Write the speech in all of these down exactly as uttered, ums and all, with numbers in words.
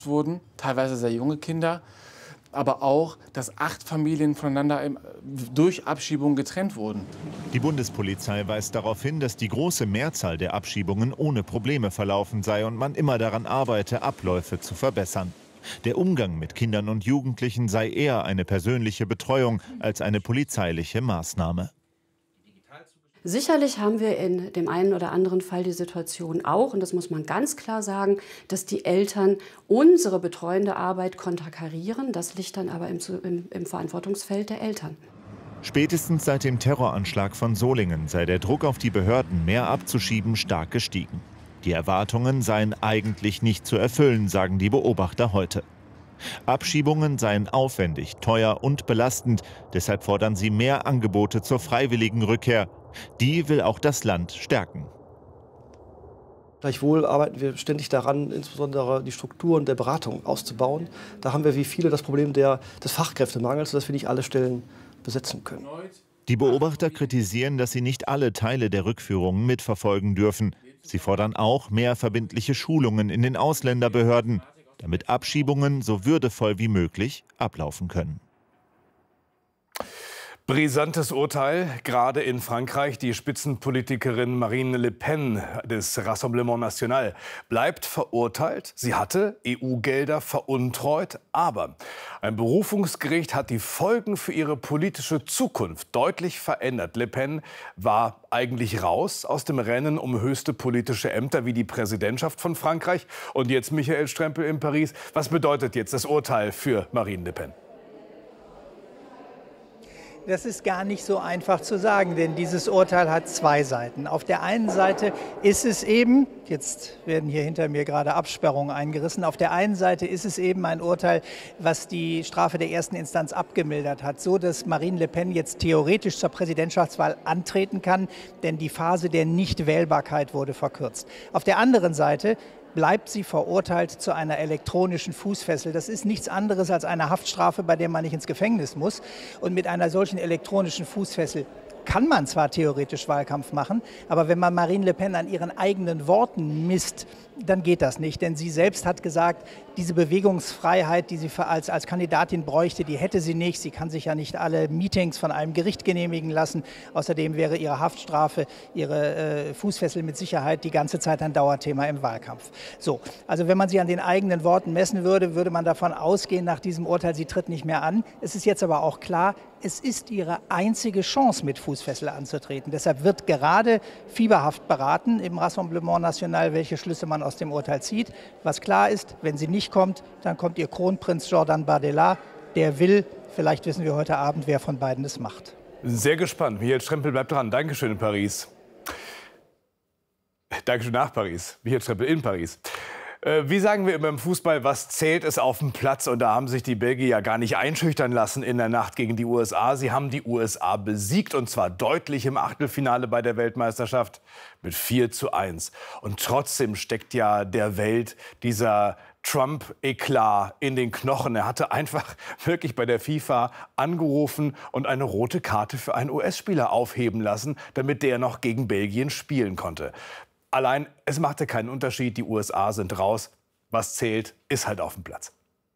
wurden, teilweise sehr junge Kinder, aber auch, dass acht Familien voneinander durch Abschiebungen getrennt wurden. Die Bundespolizei weist darauf hin, dass die große Mehrzahl der Abschiebungen ohne Probleme verlaufen sei und man immer daran arbeite, Abläufe zu verbessern. Der Umgang mit Kindern und Jugendlichen sei eher eine persönliche Betreuung als eine polizeiliche Maßnahme. Sicherlich haben wir in dem einen oder anderen Fall die Situation auch, und das muss man ganz klar sagen, dass die Eltern unsere betreuende Arbeit konterkarieren. Das liegt dann aber im, im, im Verantwortungsfeld der Eltern. Spätestens seit dem Terroranschlag von Solingen sei der Druck auf die Behörden, mehr abzuschieben, stark gestiegen. Die Erwartungen seien eigentlich nicht zu erfüllen, sagen die Beobachter heute. Abschiebungen seien aufwendig, teuer und belastend. Deshalb fordern sie mehr Angebote zur freiwilligen Rückkehr. Die will auch das Land stärken. Gleichwohl arbeiten wir ständig daran, insbesondere die Strukturen der Beratung auszubauen. Da haben wir wie viele das Problem der, des Fachkräftemangels, sodass wir nicht alle Stellen besetzen können. Die Beobachter kritisieren, dass sie nicht alle Teile der Rückführungen mitverfolgen dürfen. Sie fordern auch mehr verbindliche Schulungen in den Ausländerbehörden, damit Abschiebungen so würdevoll wie möglich ablaufen können. Brisantes Urteil, gerade in Frankreich. Die Spitzenpolitikerin Marine Le Pen des Rassemblement National bleibt verurteilt. Sie hatte E U-Gelder veruntreut. Aber ein Berufungsgericht hat die Folgen für ihre politische Zukunft deutlich verändert. Le Pen war eigentlich raus aus dem Rennen um höchste politische Ämter wie die Präsidentschaft von Frankreich. Und jetzt Michael Strempel in Paris. Was bedeutet jetzt das Urteil für Marine Le Pen? Das ist gar nicht so einfach zu sagen, denn dieses Urteil hat zwei Seiten. Auf der einen Seite ist es eben, jetzt werden hier hinter mir gerade Absperrungen eingerissen, auf der einen Seite ist es eben ein Urteil, was die Strafe der ersten Instanz abgemildert hat, so dass Marine Le Pen jetzt theoretisch zur Präsidentschaftswahl antreten kann, denn die Phase der Nichtwählbarkeit wurde verkürzt. Auf der anderen Seite bleibt sie verurteilt zu einer elektronischen Fußfessel. Das ist nichts anderes als eine Haftstrafe, bei der man nicht ins Gefängnis muss. Und mit einer solchen elektronischen Fußfessel kann man zwar theoretisch Wahlkampf machen, aber wenn man Marine Le Pen an ihren eigenen Worten misst, dann geht das nicht. Denn sie selbst hat gesagt, diese Bewegungsfreiheit, die sie als, als Kandidatin bräuchte, die hätte sie nicht. Sie kann sich ja nicht alle Meetings von einem Gericht genehmigen lassen. Außerdem wäre ihre Haftstrafe, ihre äh, Fußfessel mit Sicherheit die ganze Zeit ein Dauerthema im Wahlkampf. So, also wenn man sie an den eigenen Worten messen würde, würde man davon ausgehen, nach diesem Urteil, sie tritt nicht mehr an. Es ist jetzt aber auch klar, es ist ihre einzige Chance, mit Fußfessel anzutreten. Deshalb wird gerade fieberhaft beraten im Rassemblement National, welche Schlüsse man aus dem Urteil zieht. Was klar ist, wenn sie nicht kommt, dann kommt ihr Kronprinz Jordan Bardella. Der will, vielleicht wissen wir heute Abend, wer von beiden es macht. Sehr gespannt. Michael Strempel bleibt dran. Dankeschön in Paris. Dankeschön nach Paris. Michael Strempel in Paris. Wie sagen wir immer im Fußball, was zählt, ist auf dem Platz. Und da haben sich die Belgier ja gar nicht einschüchtern lassen in der Nacht gegen die U S A. Sie haben die U S A besiegt, und zwar deutlich im Achtelfinale bei der Weltmeisterschaft mit vier zu eins. Und trotzdem steckt ja der Welt dieser Trump-Eklat in den Knochen. Er hatte einfach wirklich bei der FIFA angerufen und eine rote Karte für einen U S-Spieler aufheben lassen, damit der noch gegen Belgien spielen konnte. Allein, es machte keinen Unterschied, die U S A sind raus. Was zählt, ist halt auf dem Platz.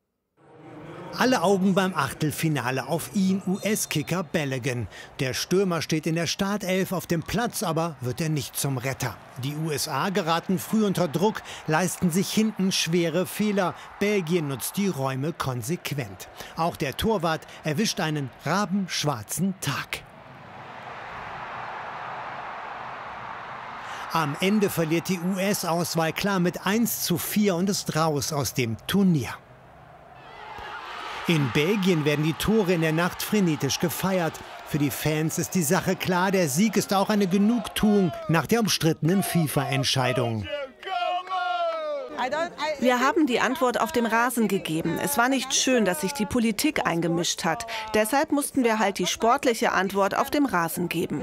Alle Augen beim Achtelfinale auf ihn, U S-Kicker Balogun. Der Stürmer steht in der Startelf auf dem Platz, aber wird er nicht zum Retter. Die U S A geraten früh unter Druck, leisten sich hinten schwere Fehler. Belgien nutzt die Räume konsequent. Auch der Torwart erwischt einen rabenschwarzen Tag. Am Ende verliert die U S-Auswahl klar mit eins zu vier und ist raus aus dem Turnier. In Belgien werden die Tore in der Nacht frenetisch gefeiert. Für die Fans ist die Sache klar, der Sieg ist auch eine Genugtuung nach der umstrittenen FIFA-Entscheidung. Wir haben die Antwort auf dem Rasen gegeben. Es war nicht schön, dass sich die Politik eingemischt hat. Deshalb mussten wir halt die sportliche Antwort auf dem Rasen geben.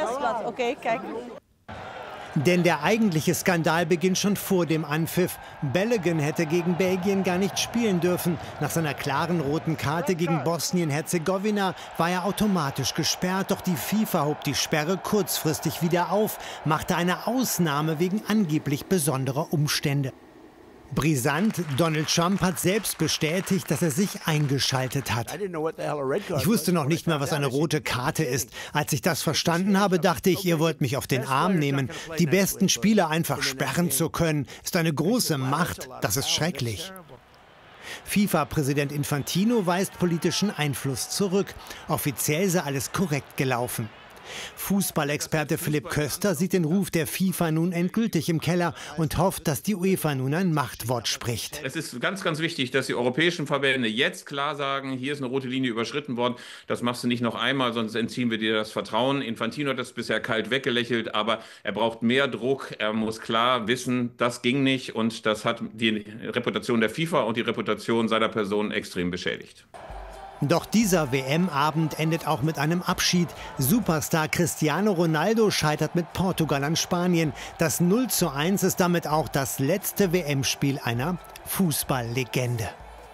Denn der eigentliche Skandal beginnt schon vor dem Anpfiff. Balogun hätte gegen Belgien gar nicht spielen dürfen. Nach seiner klaren roten Karte gegen Bosnien-Herzegowina war er automatisch gesperrt. Doch die FIFA hob die Sperre kurzfristig wieder auf, machte eine Ausnahme wegen angeblich besonderer Umstände. Brisant, Donald Trump hat selbst bestätigt, dass er sich eingeschaltet hat. Ich wusste noch nicht mal, was eine rote Karte ist. Als ich das verstanden habe, dachte ich, ihr wollt mich auf den Arm nehmen. Die besten Spieler einfach sperren zu können, ist eine große Macht. Das ist schrecklich. FIFA-Präsident Infantino weist politischen Einfluss zurück. Offiziell sei alles korrekt gelaufen. Fußballexperte Philipp Köster sieht den Ruf der FIFA nun endgültig im Keller und hofft, dass die UEFA nun ein Machtwort spricht. Es ist ganz, ganz wichtig, dass die europäischen Verbände jetzt klar sagen, hier ist eine rote Linie überschritten worden. Das machst du nicht noch einmal, sonst entziehen wir dir das Vertrauen. Infantino hat das bisher kalt weggelächelt, aber er braucht mehr Druck. Er muss klar wissen, das ging nicht und das hat die Reputation der FIFA und die Reputation seiner Person extrem beschädigt. Doch dieser W M-Abend endet auch mit einem Abschied. Superstar Cristiano Ronaldo scheitert mit Portugal an Spanien. Das null zu eins ist damit auch das letzte W M-Spiel einer Fußballlegende.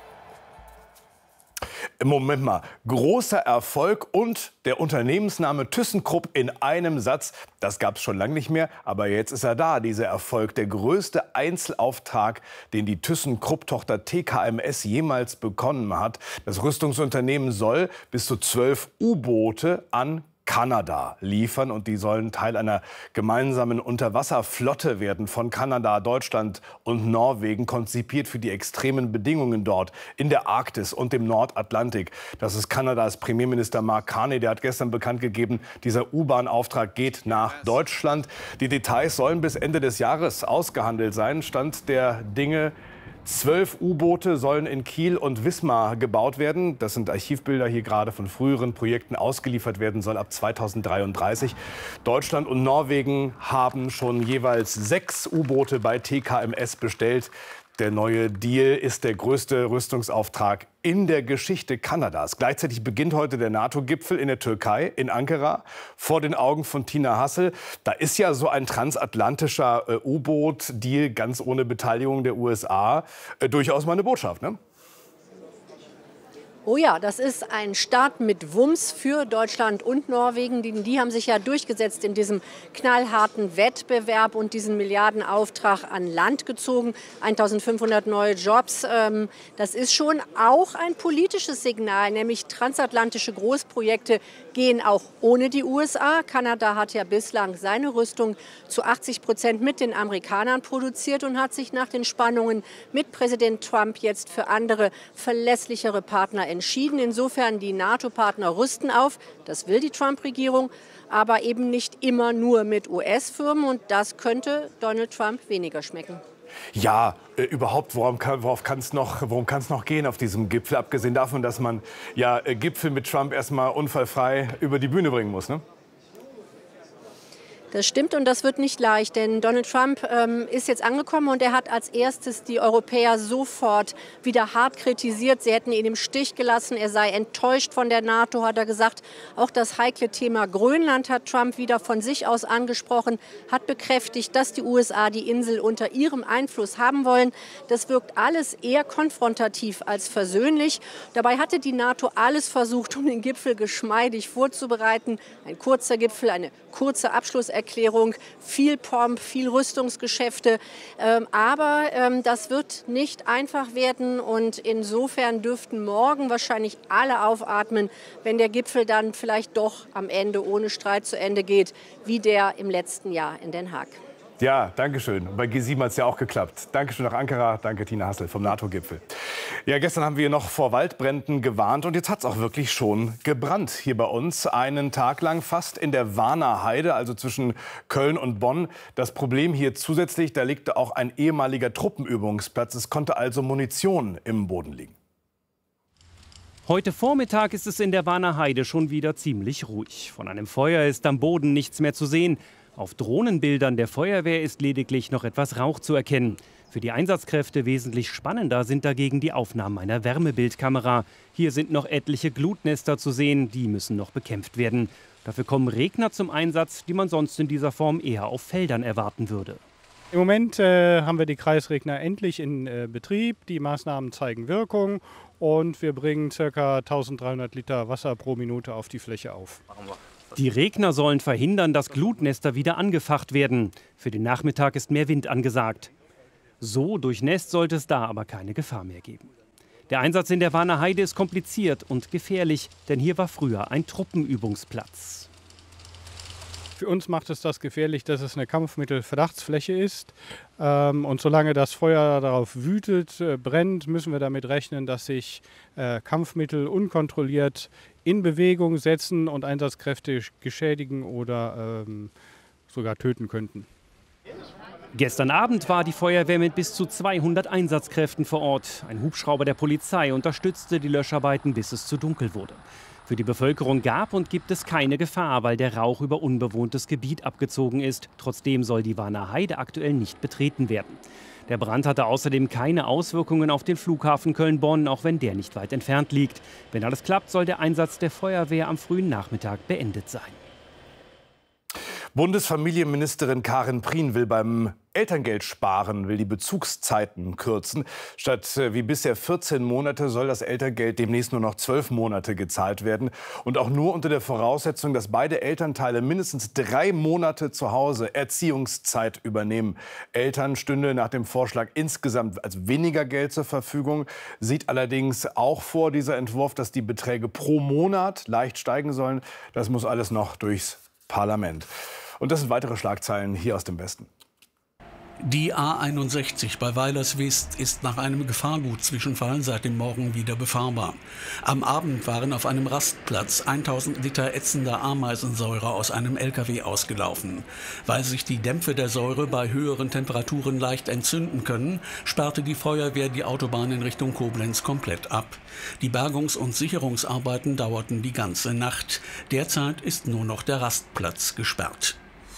Moment mal, großer Erfolg und der Unternehmensname ThyssenKrupp in einem Satz, das gab es schon lange nicht mehr, aber jetzt ist er da, dieser Erfolg, der größte Einzelauftrag, den die ThyssenKrupp-Tochter T K M S jemals bekommen hat. Das Rüstungsunternehmen soll bis zu zwölf U-Boote an Kanada liefern und die sollen Teil einer gemeinsamen Unterwasserflotte werden von Kanada, Deutschland und Norwegen, konzipiert für die extremen Bedingungen dort in der Arktis und dem Nordatlantik. Das ist Kanadas Premierminister Mark Carney, der hat gestern bekannt gegeben, dieser U-Bahn-Auftrag geht nach Deutschland. Die Details sollen bis Ende des Jahres ausgehandelt sein, Stand der Dinge. Zwölf U-Boote sollen in Kiel und Wismar gebaut werden. Das sind Archivbilder hier gerade von früheren Projekten. Ausgeliefert werden soll ab zweitausenddreiunddreißig. Deutschland und Norwegen haben schon jeweils sechs U-Boote bei T K M S bestellt. Der neue Deal ist der größte Rüstungsauftrag in der Geschichte Kanadas. Gleichzeitig beginnt heute der NATO-Gipfel in der Türkei, in Ankara, vor den Augen von Tina Hassel. Da ist ja so ein transatlantischer äh, U-Boot-Deal ganz ohne Beteiligung der U S A äh, durchaus mal eine Botschaft, ne? Oh ja, das ist ein Start mit Wumms für Deutschland und Norwegen. Die, die haben sich ja durchgesetzt in diesem knallharten Wettbewerb und diesen Milliardenauftrag an Land gezogen. eintausendfünfhundert neue Jobs. Ähm, das ist schon auch ein politisches Signal, nämlich transatlantische Großprojekte gehen auch ohne die U S A. Kanada hat ja bislang seine Rüstung zu achtzig Prozent mit den Amerikanern produziert und hat sich nach den Spannungen mit Präsident Trump jetzt für andere verlässlichere Partner entschieden. Insofern, die NATO-Partner rüsten auf, das will die Trump-Regierung, aber eben nicht immer nur mit U S-Firmen und das könnte Donald Trump weniger schmecken. Ja, äh, überhaupt, worum kann, worauf kann es noch, worum kann es noch gehen auf diesem Gipfel, abgesehen davon, dass man ja äh, Gipfel mit Trump erstmal unfallfrei über die Bühne bringen muss, ne? Das stimmt und das wird nicht leicht, denn Donald Trump ähm, ist jetzt angekommen und er hat als erstes die Europäer sofort wieder hart kritisiert. Sie hätten ihn im Stich gelassen, er sei enttäuscht von der NATO, hat er gesagt. Auch das heikle Thema Grönland hat Trump wieder von sich aus angesprochen, hat bekräftigt, dass die U S A die Insel unter ihrem Einfluss haben wollen. Das wirkt alles eher konfrontativ als versöhnlich. Dabei hatte die NATO alles versucht, um den Gipfel geschmeidig vorzubereiten. Ein kurzer Gipfel, eine kurze Abschlusserklärung. Erklärung, viel Pomp, viel Rüstungsgeschäfte. Ähm, aber ähm, das wird nicht einfach werden und insofern dürften morgen wahrscheinlich alle aufatmen, wenn der Gipfel dann vielleicht doch am Ende ohne Streit zu Ende geht, wie der im letzten Jahr in Den Haag. Ja, danke schön. Bei G sieben hat es ja auch geklappt. Danke schön nach Ankara. Danke Tina Hassel vom NATO-Gipfel. Ja, gestern haben wir noch vor Waldbränden gewarnt und jetzt hat es auch wirklich schon gebrannt hier bei uns. Einen Tag lang fast in der Warner Heide, also zwischen Köln und Bonn. Das Problem hier zusätzlich, da liegt auch ein ehemaliger Truppenübungsplatz. Es konnte also Munition im Boden liegen. Heute Vormittag ist es in der Warner Heide schon wieder ziemlich ruhig. Von einem Feuer ist am Boden nichts mehr zu sehen. Auf Drohnenbildern der Feuerwehr ist lediglich noch etwas Rauch zu erkennen. Für die Einsatzkräfte wesentlich spannender sind dagegen die Aufnahmen einer Wärmebildkamera. Hier sind noch etliche Glutnester zu sehen, die müssen noch bekämpft werden. Dafür kommen Regner zum Einsatz, die man sonst in dieser Form eher auf Feldern erwarten würde. Im Moment äh, haben wir die Kreisregner endlich in äh, Betrieb. Die Maßnahmen zeigen Wirkung und wir bringen ca. eintausenddreihundert Liter Wasser pro Minute auf die Fläche auf. Die Regner sollen verhindern, dass Glutnester wieder angefacht werden. Für den Nachmittag ist mehr Wind angesagt. So durchnässt sollte es da aber keine Gefahr mehr geben. Der Einsatz in der Warner Heide ist kompliziert und gefährlich, denn hier war früher ein Truppenübungsplatz. Für uns macht es das gefährlich, dass es eine Kampfmittelverdachtsfläche ist. Und solange das Feuer darauf wütet, brennt, müssen wir damit rechnen, dass sich Kampfmittel unkontrolliert in Bewegung setzen und Einsatzkräfte geschädigen oder ähm, sogar töten könnten. Gestern Abend war die Feuerwehr mit bis zu zweihundert Einsatzkräften vor Ort. Ein Hubschrauber der Polizei unterstützte die Löscharbeiten, bis es zu dunkel wurde. Für die Bevölkerung gab und gibt es keine Gefahr, weil der Rauch über unbewohntes Gebiet abgezogen ist. Trotzdem soll die Warner Heide aktuell nicht betreten werden. Der Brand hatte außerdem keine Auswirkungen auf den Flughafen Köln-Bonn, auch wenn der nicht weit entfernt liegt. Wenn alles klappt, soll der Einsatz der Feuerwehr am frühen Nachmittag beendet sein. Bundesfamilienministerin Karin Prien will beim Elterngeld sparen, will die Bezugszeiten kürzen. Statt äh, wie bisher vierzehn Monate soll das Elterngeld demnächst nur noch zwölf Monate gezahlt werden. Und auch nur unter der Voraussetzung, dass beide Elternteile mindestens drei Monate zu Hause Erziehungszeit übernehmen. Eltern stünde nach dem Vorschlag insgesamt als weniger Geld zur Verfügung. Sieht allerdings auch vor, dieser Entwurf, dass die Beträge pro Monat leicht steigen sollen. Das muss alles noch durchs Parlament. Und das sind weitere Schlagzeilen hier aus dem Westen. Die A einundsechzig bei Weilerswist ist nach einem Gefahrgutzwischenfall seit dem Morgen wieder befahrbar. Am Abend waren auf einem Rastplatz tausend Liter ätzender Ameisensäure aus einem L K W ausgelaufen. Weil sich die Dämpfe der Säure bei höheren Temperaturen leicht entzünden können, sperrte die Feuerwehr die Autobahn in Richtung Koblenz komplett ab. Die Bergungs- und Sicherungsarbeiten dauerten die ganze Nacht. Derzeit ist nur noch der Rastplatz gesperrt.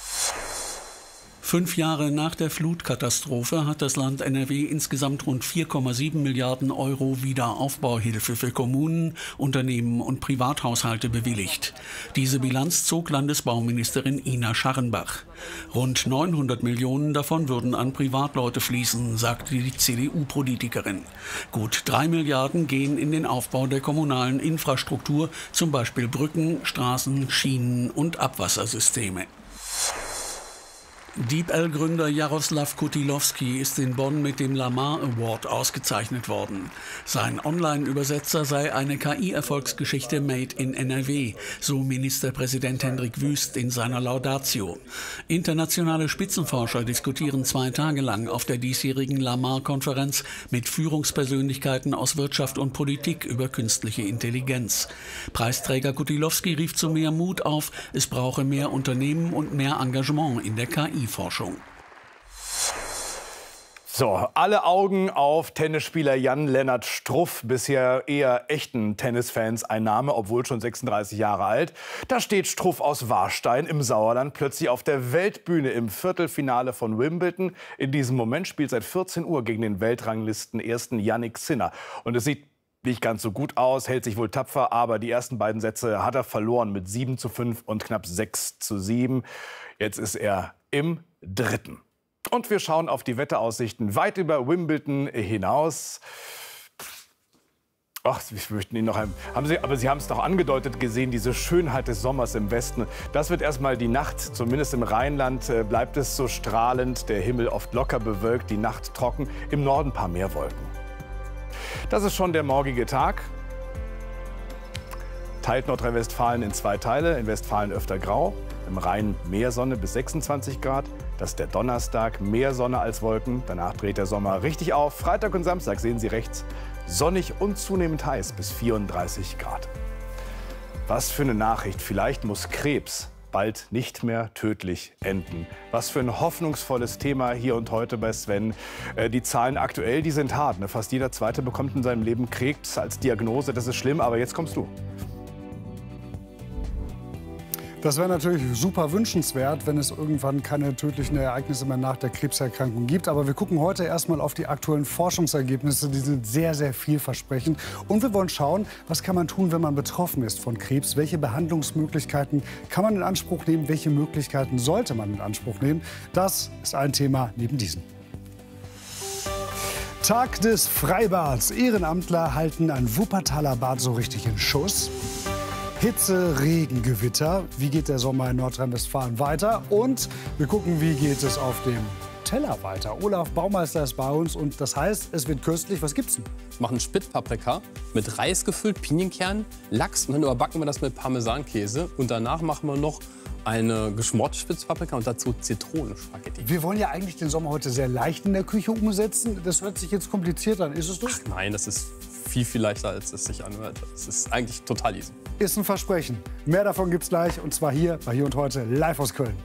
Fünf Jahre nach der Flutkatastrophe hat das Land N R W insgesamt rund vier Komma sieben Milliarden Euro Wiederaufbauhilfe für Kommunen, Unternehmen und Privathaushalte bewilligt. Diese Bilanz zog Landesbauministerin Ina Scharrenbach. Rund neunhundert Millionen davon würden an Privatleute fließen, sagte die C D U-Politikerin. Gut drei Milliarden gehen in den Aufbau der kommunalen Infrastruktur, zum Beispiel Brücken, Straßen, Schienen und Abwassersysteme. DeepL-Gründer Jaroslaw Kutilowski ist in Bonn mit dem Lamar Award ausgezeichnet worden. Sein Online-Übersetzer sei eine K I-Erfolgsgeschichte made in N R W, so Ministerpräsident Hendrik Wüst in seiner Laudatio. Internationale Spitzenforscher diskutieren zwei Tage lang auf der diesjährigen Lamar-Konferenz mit Führungspersönlichkeiten aus Wirtschaft und Politik über künstliche Intelligenz. Preisträger Kutilowski rief zu mehr Mut auf, es brauche mehr Unternehmen und mehr Engagement in der K I. Forschung. So, alle Augen auf Tennisspieler Jan-Lennart Struff, bisher eher echten Tennisfans ein Name, obwohl schon sechsunddreißig Jahre alt. Da steht Struff aus Warstein im Sauerland plötzlich auf der Weltbühne im Viertelfinale von Wimbledon. In diesem Moment spielt seit vierzehn Uhr gegen den Weltranglisten-Ersten Jannik Sinner. Und es sieht nicht ganz so gut aus, hält sich wohl tapfer, aber die ersten beiden Sätze hat er verloren mit sieben zu fünf und knapp sechs zu sieben. Jetzt ist er im dritten. Und wir schauen auf die Wetteraussichten weit über Wimbledon hinaus. Ach, ich möchte Ihnen noch ein, haben Sie, aber Sie haben es doch angedeutet gesehen, diese Schönheit des Sommers im Westen. Das wird erstmal die Nacht, zumindest im Rheinland äh, bleibt es so strahlend, der Himmel oft locker bewölkt, die Nacht trocken, im Norden ein paar mehr Wolken. Das ist schon der morgige Tag. Teilt Nordrhein-Westfalen in zwei Teile, in Westfalen öfter grau, im Rhein mehr Sonne bis sechsundzwanzig Grad. Das ist der Donnerstag, mehr Sonne als Wolken. Danach dreht der Sommer richtig auf. Freitag und Samstag sehen Sie rechts, sonnig und zunehmend heiß bis vierunddreißig Grad. Was für eine Nachricht. Vielleicht muss Krebs bald nicht mehr tödlich enden. Was für ein hoffnungsvolles Thema hier und heute bei Sven. Äh, die Zahlen aktuell, die sind hart. Ne? Fast jeder Zweite bekommt in seinem Leben Krebs als Diagnose. Das ist schlimm, aber jetzt kommst du. Das wäre natürlich super wünschenswert, wenn es irgendwann keine tödlichen Ereignisse mehr nach der Krebserkrankung gibt. Aber wir gucken heute erstmal auf die aktuellen Forschungsergebnisse. Die sind sehr, sehr vielversprechend. Und wir wollen schauen, was kann man tun, wenn man betroffen ist von Krebs? Welche Behandlungsmöglichkeiten kann man in Anspruch nehmen? Welche Möglichkeiten sollte man in Anspruch nehmen? Das ist ein Thema neben diesem. Tag des Freibads. Ehrenamtler halten ein Wuppertaler Bad so richtig in Schuss. Hitze, Regen, Gewitter. Wie geht der Sommer in Nordrhein-Westfalen weiter? Und wir gucken, wie geht es auf dem Teller weiter. Olaf Baumeister ist bei uns und das heißt, es wird köstlich. Was gibt's denn? Wir machen Spitzpaprika mit Reis gefüllt, Pinienkern, Lachs und dann überbacken wir das mit Parmesankäse. Und danach machen wir noch eine geschmorte Spitzpaprika und dazu Zitronenspaghetti. Wir wollen ja eigentlich den Sommer heute sehr leicht in der Küche umsetzen. Das hört sich jetzt kompliziert an. Ist es das? Ach nein, das ist viel, viel leichter, als es sich anhört. Es ist eigentlich total easy. Ist ein Versprechen. Mehr davon gibt's gleich und zwar hier bei Hier und Heute live aus Köln.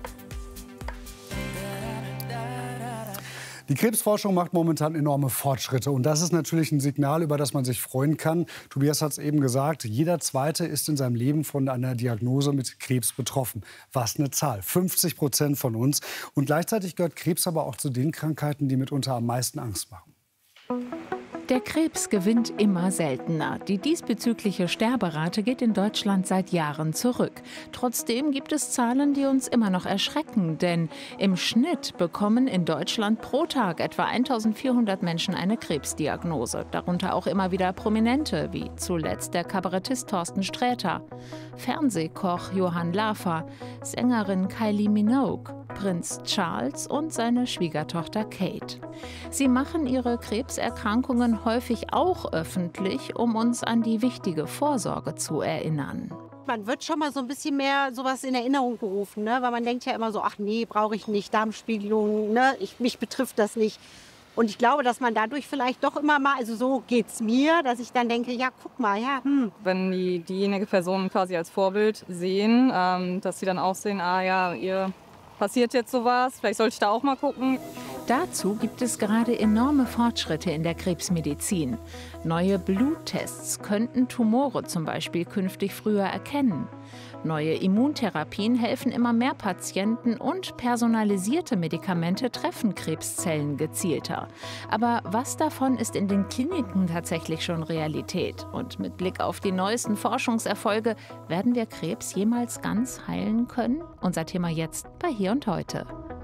Die Krebsforschung macht momentan enorme Fortschritte. Und das ist natürlich ein Signal, über das man sich freuen kann. Tobias hat es eben gesagt, jeder Zweite ist in seinem Leben von einer Diagnose mit Krebs betroffen. Was eine Zahl, fünfzig Prozent von uns. Und gleichzeitig gehört Krebs aber auch zu den Krankheiten, die mitunter am meisten Angst machen. Der Krebs gewinnt immer seltener. Die diesbezügliche Sterberate geht in Deutschland seit Jahren zurück. Trotzdem gibt es Zahlen, die uns immer noch erschrecken. Denn im Schnitt bekommen in Deutschland pro Tag etwa eintausendvierhundert Menschen eine Krebsdiagnose. Darunter auch immer wieder Prominente, wie zuletzt der Kabarettist Thorsten Sträter, Fernsehkoch Johann Lafer, Sängerin Kylie Minogue, Prinz Charles und seine Schwiegertochter Kate. Sie machen ihre Krebserkrankungen häufig auch öffentlich, um uns an die wichtige Vorsorge zu erinnern. Man wird schon mal so ein bisschen mehr sowas in Erinnerung gerufen, ne? Weil man denkt ja immer so, ach nee, brauche ich nicht, Darmspiegelung, ne? ich, mich betrifft das nicht. Und ich glaube, dass man dadurch vielleicht doch immer mal, also so geht's mir, dass ich dann denke, ja, guck mal, ja. Hm. Wenn die, diejenige Person quasi als Vorbild sehen, ähm, dass sie dann auch sehen, ah ja, ihr passiert jetzt sowas, vielleicht sollte ich da auch mal gucken. Dazu gibt es gerade enorme Fortschritte in der Krebsmedizin. Neue Bluttests könnten Tumore zum Beispiel künftig früher erkennen. Neue Immuntherapien helfen immer mehr Patienten und personalisierte Medikamente treffen Krebszellen gezielter. Aber was davon ist in den Kliniken tatsächlich schon Realität? Und mit Blick auf die neuesten Forschungserfolge, werden wir Krebs jemals ganz heilen können? Unser Thema jetzt bei Hier und Heute.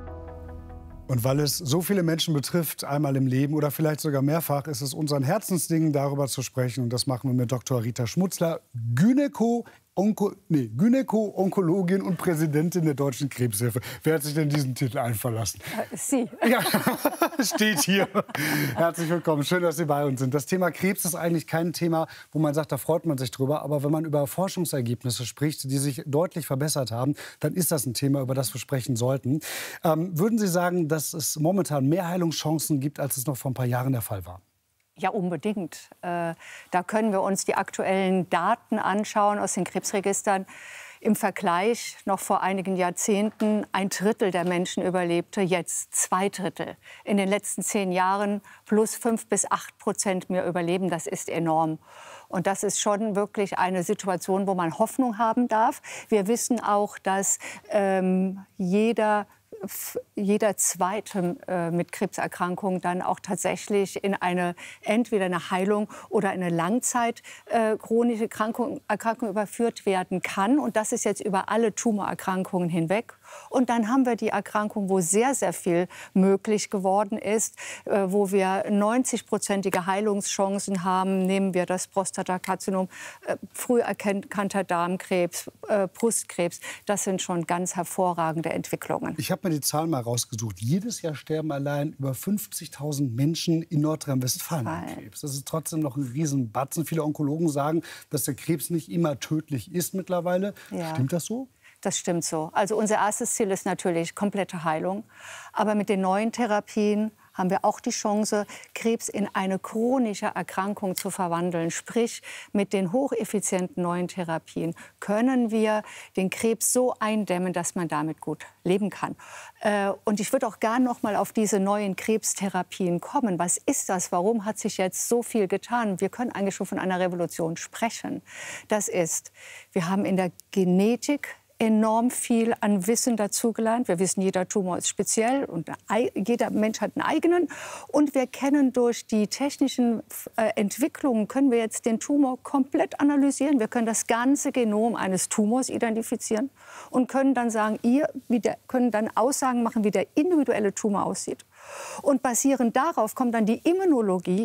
Und weil es so viele Menschen betrifft, einmal im Leben oder vielleicht sogar mehrfach, ist es unser Herzensding, darüber zu sprechen. Und das machen wir mit Doktor Rita Schmutzler, Gynäko Onko, nee, Gynäko-Onkologin und Präsidentin der Deutschen Krebshilfe. Wer hat sich denn diesen Titel einverlassen? Äh, Sie. Ja, steht hier. Herzlich willkommen. Schön, dass Sie bei uns sind. Das Thema Krebs ist eigentlich kein Thema, wo man sagt, da freut man sich drüber. Aber wenn man über Forschungsergebnisse spricht, die sich deutlich verbessert haben, dann ist das ein Thema, über das wir sprechen sollten. Ähm, würden Sie sagen, dass es momentan mehr Heilungschancen gibt, als es noch vor ein paar Jahren der Fall war? Ja, unbedingt. Äh, da können wir uns die aktuellen Daten anschauen aus den Krebsregistern. Im Vergleich noch vor einigen Jahrzehnten ein Drittel der Menschen überlebte, jetzt zwei Drittel. In den letzten zehn Jahren plus fünf bis acht Prozent mehr überleben, das ist enorm. Und das ist schon wirklich eine Situation, wo man Hoffnung haben darf. Wir wissen auch, dass ähm, jeder jeder Zweite äh, mit Krebserkrankung dann auch tatsächlich in eine entweder eine Heilung oder eine Langzeit äh, chronische Erkrankung, Erkrankung überführt werden kann. Und das ist jetzt über alle Tumorerkrankungen hinweg. Und dann haben wir die Erkrankung, wo sehr, sehr viel möglich geworden ist, äh, wo wir neunzig-prozentige Heilungschancen haben. Nehmen wir das Prostatakarzinom, äh, früh erkannter Darmkrebs, äh, Brustkrebs. Das sind schon ganz hervorragende Entwicklungen. Ich habe mir die Zahlen mal rausgesucht. Jedes Jahr sterben allein über fünfzigtausend Menschen in Nordrhein-Westfalen an Krebs. Das ist trotzdem noch ein Riesenbatzen. Viele Onkologen sagen, dass der Krebs nicht immer tödlich ist mittlerweile. Ja. Stimmt das so? Das stimmt so. Also unser erstes Ziel ist natürlich komplette Heilung. Aber mit den neuen Therapien haben wir auch die Chance, Krebs in eine chronische Erkrankung zu verwandeln. Sprich, mit den hocheffizienten neuen Therapien können wir den Krebs so eindämmen, dass man damit gut leben kann. Und ich würde auch gerne noch mal auf diese neuen Krebstherapien kommen. Was ist das? Warum hat sich jetzt so viel getan? Wir können eigentlich schon von einer Revolution sprechen. Das ist, wir haben in der Genetik enorm viel an Wissen dazugelernt. Wir wissen, jeder Tumor ist speziell und jeder Mensch hat einen eigenen. Und wir kennen durch die technischen äh, Entwicklungen, können wir jetzt den Tumor komplett analysieren. Wir können das ganze Genom eines Tumors identifizieren und können dann sagen, ihr, wie der, können dann Aussagen machen, wie der individuelle Tumor aussieht. Und basierend darauf kommt dann die Immunologie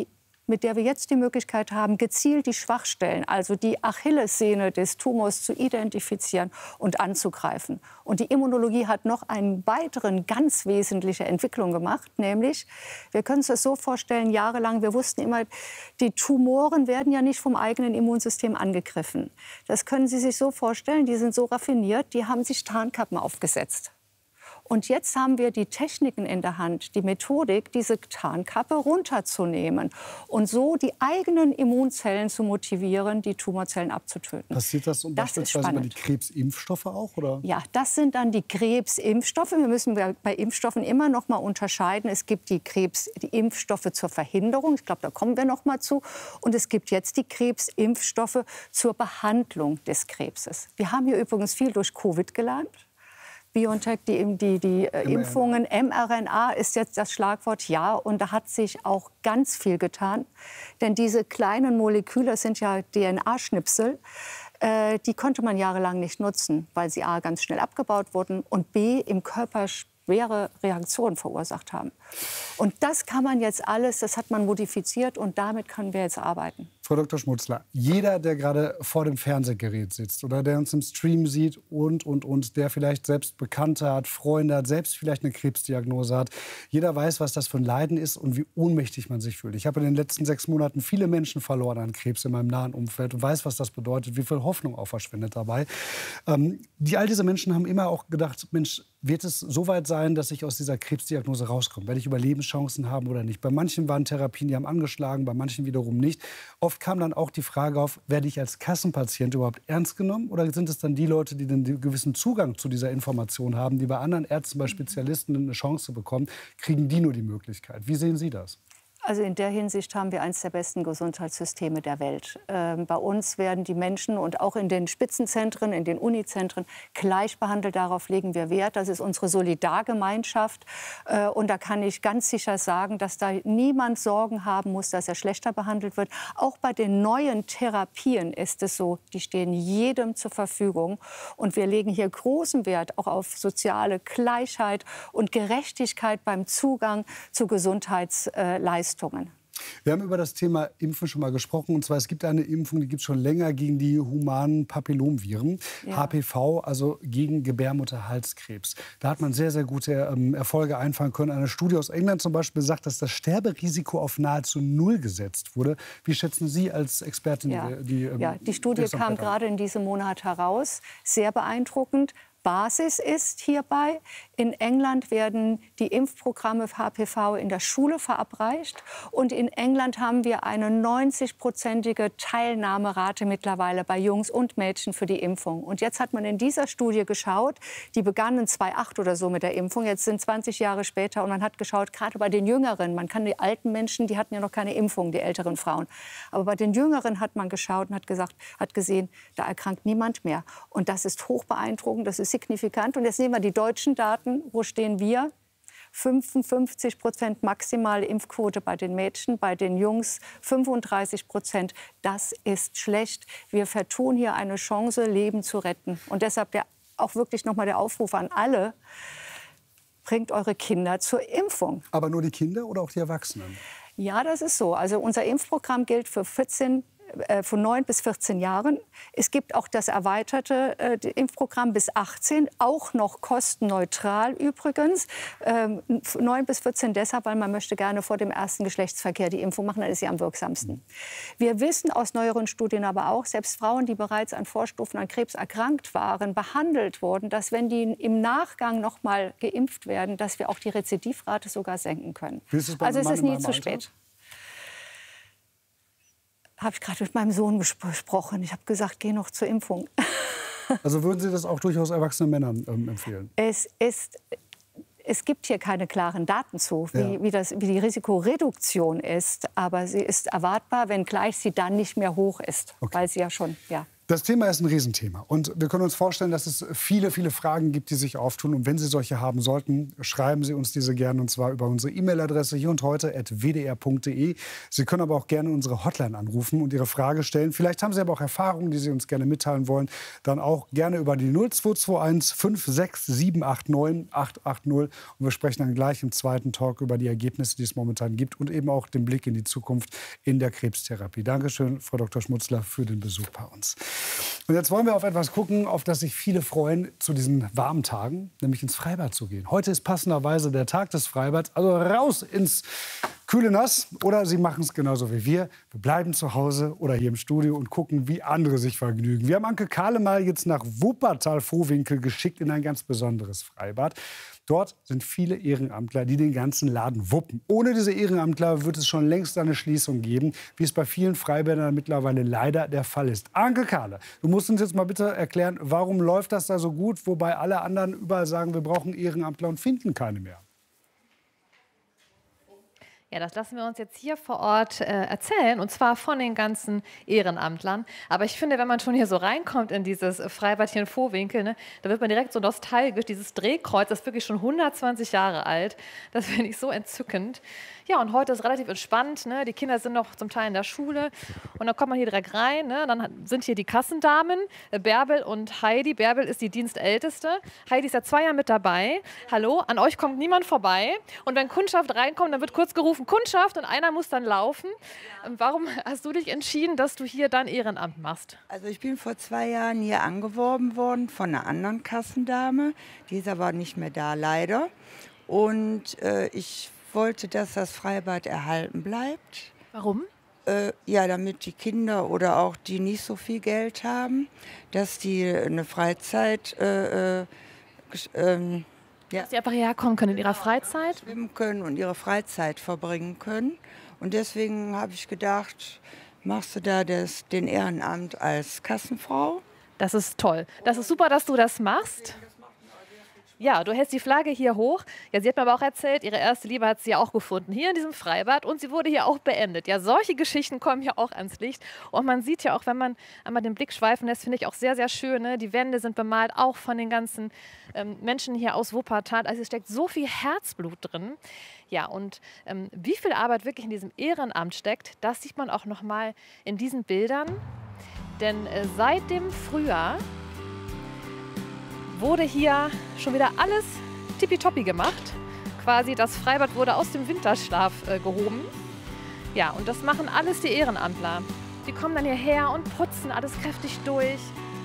mit der wir jetzt die Möglichkeit haben, gezielt die Schwachstellen, also die Achillessehne des Tumors zu identifizieren und anzugreifen. Und die Immunologie hat noch eine weitere ganz wesentliche Entwicklung gemacht, nämlich, wir können uns das so vorstellen, jahrelang, wir wussten immer, die Tumoren werden ja nicht vom eigenen Immunsystem angegriffen. Das können Sie sich so vorstellen, die sind so raffiniert, die haben sich Tarnkappen aufgesetzt. Und jetzt haben wir die Techniken in der Hand, die Methodik, diese Tarnkappe runterzunehmen und so die eigenen Immunzellen zu motivieren, die Tumorzellen abzutöten. Passiert das, um das beispielsweise über die Krebsimpfstoffe auch? Oder? Ja, das sind dann die Krebsimpfstoffe. Wir müssen bei Impfstoffen immer noch mal unterscheiden. Es gibt die, Krebs, die Impfstoffe zur Verhinderung, ich glaube, da kommen wir noch mal zu. Und es gibt jetzt die Krebsimpfstoffe zur Behandlung des Krebses. Wir haben hier übrigens viel durch Covid gelernt. BioNTech, die, die, die äh, Impfungen, mRNA ist jetzt das Schlagwort, ja. Und da hat sich auch ganz viel getan. Denn diese kleinen Moleküle sind ja D N A-Schnipsel. Äh, die konnte man jahrelang nicht nutzen, weil sie A, ganz schnell abgebaut wurden und B, im Körper schwere Reaktionen verursacht haben. Und das kann man jetzt alles, das hat man modifiziert und damit können wir jetzt arbeiten. Frau Doktor Schmutzler, jeder, der gerade vor dem Fernsehgerät sitzt oder der uns im Stream sieht und, und, und, der vielleicht selbst Bekannte hat, Freunde hat, selbst vielleicht eine Krebsdiagnose hat, jeder weiß, was das für ein Leiden ist und wie ohnmächtig man sich fühlt. Ich habe in den letzten sechs Monaten viele Menschen verloren an Krebs in meinem nahen Umfeld und weiß, was das bedeutet, wie viel Hoffnung auch verschwindet dabei. Ähm, die, all diese Menschen haben immer auch gedacht, Mensch, wird es so weit sein, dass ich aus dieser Krebsdiagnose rauskomme? Werde ich Überlebenschancen haben oder nicht? Bei manchen waren Therapien, die haben angeschlagen, bei manchen wiederum nicht. Oft kam dann auch die Frage auf, werde ich als Kassenpatient überhaupt ernst genommen? Oder sind es dann die Leute, die einen gewissen Zugang zu dieser Information haben, die bei anderen Ärzten, bei Spezialisten eine Chance bekommen, kriegen die nur die Möglichkeit? Wie sehen Sie das? Also in der Hinsicht haben wir eines der besten Gesundheitssysteme der Welt. Ähm, bei uns werden die Menschen und auch in den Spitzenzentren, in den Unizentren gleich behandelt. Darauf legen wir Wert. Das ist unsere Solidargemeinschaft. Äh, und da kann ich ganz sicher sagen, dass da niemand Sorgen haben muss, dass er schlechter behandelt wird. Auch bei den neuen Therapien ist es so, die stehen jedem zur Verfügung. Und wir legen hier großen Wert auch auf soziale Gleichheit und Gerechtigkeit beim Zugang zu Gesundheitsleistungen. Wir haben über das Thema Impfen schon mal gesprochen. Und zwar, es gibt eine Impfung, die gibt es schon länger gegen die humanen Papillomviren, ja. H P V, also gegen Gebärmutterhalskrebs. Da hat man sehr, sehr gute ähm, Erfolge einfahren können. Eine Studie aus England zum Beispiel sagt, dass das Sterberisiko auf nahezu null gesetzt wurde. Wie schätzen Sie als Expertin ja. die, die ähm, Ja, die Studie kam gerade in diesem Monat heraus. Sehr beeindruckend. Basis ist hierbei, in England werden die Impfprogramme für H P V in der Schule verabreicht. Und in England haben wir eine neunzig-prozentige Teilnahmerate mittlerweile bei Jungs und Mädchen für die Impfung. Und jetzt hat man in dieser Studie geschaut, die begannen zweitausendacht oder so mit der Impfung, jetzt sind zwanzig Jahre später, und man hat geschaut, gerade bei den Jüngeren, man kann die alten Menschen, die hatten ja noch keine Impfung, die älteren Frauen. Aber bei den Jüngeren hat man geschaut und hat gesagt, hat gesehen, da erkrankt niemand mehr. Und das ist hoch beeindruckend, das ist signifikant. Und jetzt nehmen wir die deutschen Daten. Wo stehen wir? fünfundfünfzig Prozent maximale Impfquote bei den Mädchen, bei den Jungs fünfunddreißig Prozent. Das ist schlecht. Wir vertun hier eine Chance, Leben zu retten. Und deshalb der, auch wirklich noch mal der Aufruf an alle, bringt eure Kinder zur Impfung. Aber nur die Kinder oder auch die Erwachsenen? Ja, das ist so. Also unser Impfprogramm gilt für vierzehn von neun bis vierzehn Jahren. Es gibt auch das erweiterte äh, Impfprogramm bis achtzehn, auch noch kostenneutral übrigens. Ähm, neun bis vierzehn deshalb, weil man möchte gerne vor dem ersten Geschlechtsverkehr die Impfung machen, dann ist sie am wirksamsten. Wir wissen aus neueren Studien aber auch, selbst Frauen, die bereits an Vorstufen an Krebs erkrankt waren, behandelt wurden, dass wenn die im Nachgang noch mal geimpft werden, dass wir auch die Rezidivrate sogar senken können. Also es ist nie zu spät. Habe ich gerade mit meinem Sohn gesprochen. Ich habe gesagt, geh noch zur Impfung. Also würden Sie das auch durchaus erwachsenen Männern ähm, empfehlen? Es ist, es gibt hier keine klaren Daten zu, wie, ja. wie, das, wie die Risikoreduktion ist. Aber sie ist erwartbar, wenngleich sie dann nicht mehr hoch ist, okay. weil sie ja schon, ja. Das Thema ist ein Riesenthema. Und wir können uns vorstellen, dass es viele, viele Fragen gibt, die sich auftun. Und wenn Sie solche haben sollten, schreiben Sie uns diese gerne. Und zwar über unsere E-Mail-Adresse hier und heute at w d r punkt d e. Sie können aber auch gerne unsere Hotline anrufen und Ihre Frage stellen. Vielleicht haben Sie aber auch Erfahrungen, die Sie uns gerne mitteilen wollen. Dann auch gerne über die null zwei zwei eins fünf sechs sieben acht neun acht acht null. Und wir sprechen dann gleich im zweiten Talk über die Ergebnisse, die es momentan gibt. Und eben auch den Blick in die Zukunft in der Krebstherapie. Dankeschön, Frau Doktor Schmutzler, für den Besuch bei uns. Und jetzt wollen wir auf etwas gucken, auf das sich viele freuen zu diesen warmen Tagen, nämlich ins Freibad zu gehen. Heute ist passenderweise der Tag des Freibads, also raus ins kühle Nass. Oder Sie machen es genauso wie wir. Wir bleiben zu Hause oder hier im Studio und gucken, wie andere sich vergnügen. Wir haben Anke Kahle mal jetzt nach Wuppertal-Vohwinkel geschickt in ein ganz besonderes Freibad. Dort sind viele Ehrenamtler, die den ganzen Laden wuppen. Ohne diese Ehrenamtler wird es schon längst eine Schließung geben, wie es bei vielen Freibädern mittlerweile leider der Fall ist. Anke Kahle, du musst uns jetzt mal bitte erklären, warum läuft das da so gut, wobei alle anderen überall sagen, wir brauchen Ehrenamtler und finden keine mehr. Ja, das lassen wir uns jetzt hier vor Ort äh, erzählen, und zwar von den ganzen Ehrenamtlern. Aber ich finde, wenn man schon hier so reinkommt in dieses Freibad hier in Vohwinkel, ne, da wird man direkt so nostalgisch. Dieses Drehkreuz, das ist wirklich schon hundertzwanzig Jahre alt. Das finde ich so entzückend. Ja, und heute ist relativ entspannt. Ne? Die Kinder sind noch zum Teil in der Schule. Und dann kommt man hier direkt rein. Ne? Dann sind hier die Kassendamen, äh, Bärbel und Heidi. Bärbel ist die Dienstälteste. Heidi ist ja zwei Jahre mit dabei. Hallo, an euch kommt niemand vorbei. Und wenn Kundschaft reinkommt, dann wird kurz gerufen, Kundschaft, und einer muss dann laufen. Ähm, warum hast du dich entschieden, dass du hier dann Ehrenamt machst? Also ich bin vor zwei Jahren hier angeworben worden von einer anderen Kassendame. Die ist aber nicht mehr da, leider. Und äh, ich wollte, dass das Freibad erhalten bleibt. Warum? Äh, ja, damit die Kinder oder auch die nicht so viel Geld haben, dass die eine Freizeit äh, äh, ähm, ja. Dass sie einfach hierher kommen können in ihrer Freizeit? Schwimmen können und ihre Freizeit verbringen können. Und deswegen habe ich gedacht, machst du da das, den Ehrenamt als Kassenfrau? Das ist toll. Das ist super, dass du das machst. Ja, du hältst die Flagge hier hoch. Ja, sie hat mir aber auch erzählt, ihre erste Liebe hat sie ja auch gefunden, hier in diesem Freibad, und sie wurde hier auch beendet. Ja, solche Geschichten kommen hier auch ans Licht. Und man sieht ja auch, wenn man einmal den Blick schweifen lässt, finde ich auch sehr, sehr schön. Ne? Die Wände sind bemalt, auch von den ganzen ähm, Menschen hier aus Wuppertal. Also es steckt so viel Herzblut drin. Ja, und ähm, wie viel Arbeit wirklich in diesem Ehrenamt steckt, das sieht man auch noch mal in diesen Bildern. Denn äh, seit dem Frühjahr wurde hier schon wieder alles tippitoppi gemacht. Quasi das Freibad wurde aus dem Winterschlaf äh, gehoben. Ja, und das machen alles die Ehrenamtler. Die kommen dann hierher und putzen alles kräftig durch.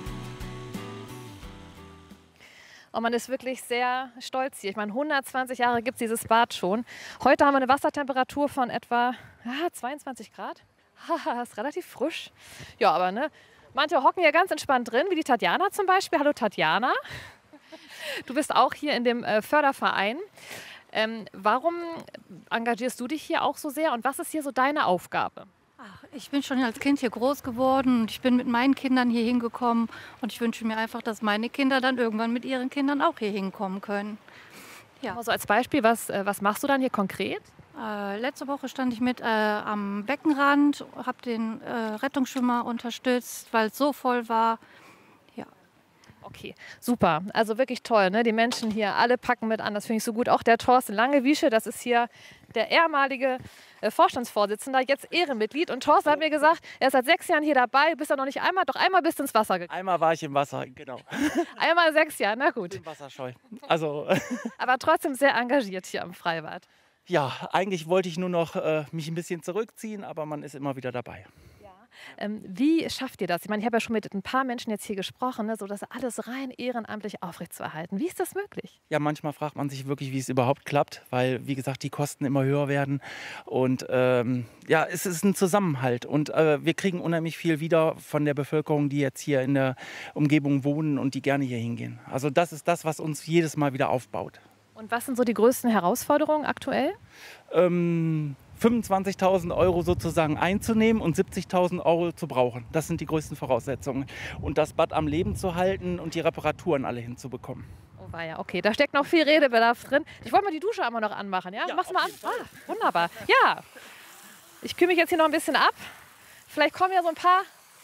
Und man ist wirklich sehr stolz hier. Ich meine, hundertzwanzig Jahre gibt es dieses Bad schon. Heute haben wir eine Wassertemperatur von etwa ah, zweiundzwanzig Grad. Haha, ist relativ frisch. Ja, aber ne, manche hocken hier ganz entspannt drin, wie die Tatjana zum Beispiel. Hallo Tatjana. Du bist auch hier in dem äh, Förderverein. Ähm, warum engagierst du dich hier auch so sehr und was ist hier so deine Aufgabe? Ach, ich bin schon als Kind hier groß geworden und ich bin mit meinen Kindern hier hingekommen. Und ich wünsche mir einfach, dass meine Kinder dann irgendwann mit ihren Kindern auch hier hinkommen können. Ja. Also als Beispiel, was, äh, was machst du dann hier konkret? Äh, letzte Woche stand ich mit äh, am Beckenrand, habe den äh, Rettungsschwimmer unterstützt, weil es so voll war. Ja. Okay, super. Also wirklich toll, ne? Die Menschen hier, alle packen mit an, das finde ich so gut. Auch der Thorsten Langewiesche, das ist hier der ehemalige äh, Vorstandsvorsitzender, jetzt Ehrenmitglied. Und Thorsten hat mir gesagt, er ist seit sechs Jahren hier dabei, bist du noch nicht einmal, doch einmal bist du ins Wasser gegangen. Einmal war ich im Wasser, genau. Einmal sechs Jahre, na gut. Im Wasserscheu. Also. Aber trotzdem sehr engagiert hier am Freibad. Ja, eigentlich wollte ich nur noch äh, mich ein bisschen zurückziehen, aber man ist immer wieder dabei. Ja. Ähm, wie schafft ihr das? Ich meine, ich habe ja schon mit ein paar Menschen jetzt hier gesprochen, ne, so das alles rein ehrenamtlich aufrechtzuerhalten. Wie ist das möglich? Ja, manchmal fragt man sich wirklich, wie es überhaupt klappt, weil, wie gesagt, die Kosten immer höher werden. Und ähm, ja, es ist ein Zusammenhalt. Und äh, wir kriegen unheimlich viel wieder von der Bevölkerung, die jetzt hier in der Umgebung wohnen und die gerne hier hingehen. Also das ist das, was uns jedes Mal wieder aufbaut. Und was sind so die größten Herausforderungen aktuell? Ähm, fünfundzwanzigtausend Euro sozusagen einzunehmen und siebzigtausend Euro zu brauchen. Das sind die größten Voraussetzungen. Und das Bad am Leben zu halten und die Reparaturen alle hinzubekommen. Oh weia, okay, da steckt noch viel Redebedarf drin. Ich wollte mal die Dusche einmal noch anmachen, ja? ja Mach's mal an. Ah, wunderbar. Ja, ich kühle mich jetzt hier noch ein bisschen ab. Vielleicht kommen ja so ein paar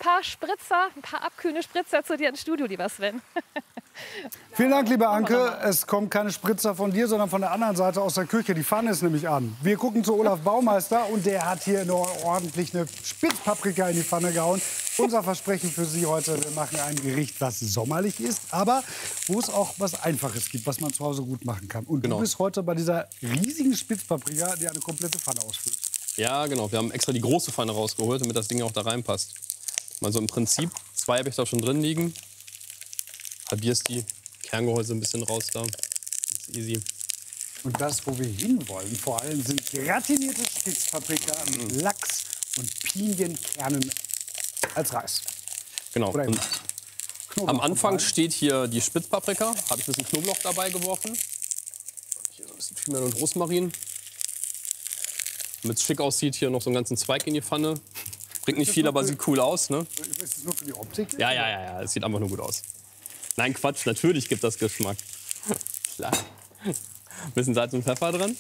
paar Spritzer, ein paar abkühlende Spritzer zu dir ins Studio, lieber Sven. Vielen Dank, liebe Anke. Es kommt keine Spritzer von dir, sondern von der anderen Seite aus der Küche. Die Pfanne ist nämlich an. Wir gucken zu Olaf Baumeister und der hat hier noch ordentlich eine Spitzpaprika in die Pfanne gehauen. Unser Versprechen für Sie heute, wir machen ein Gericht, was sommerlich ist, aber wo es auch was Einfaches gibt, was man zu Hause gut machen kann. Und Genau. du bist heute bei dieser riesigen Spitzpaprika, die eine komplette Pfanne ausfüllt. Ja, genau. Wir haben extra die große Pfanne rausgeholt, damit das Ding auch da reinpasst. Also im Prinzip, zwei habe ich da schon drin liegen. Halbierst die Kerngehäuse ein bisschen raus da. Das ist easy. Und das, wo wir hinwollen, vor allem sind gratinierte Spitzpaprika mit Lachs und Pinienkernen als Reis. Genau. Oder Und Knoblauch am Anfang dabei. steht hier die Spitzpaprika. Habe ich ein bisschen Knoblauch dabei geworfen. Hier so ein bisschen Thymian und Rosmarin. Damit es schick aussieht, hier noch so einen ganzen Zweig in die Pfanne. Bringt nicht viel, aber sieht cool aus, ne? Ist das nur für die Optik? Ja, ja, ja, ja. Es sieht einfach nur gut aus. Nein, Quatsch. Natürlich gibt das Geschmack. Klar. Ein bisschen Salz und Pfeffer drin.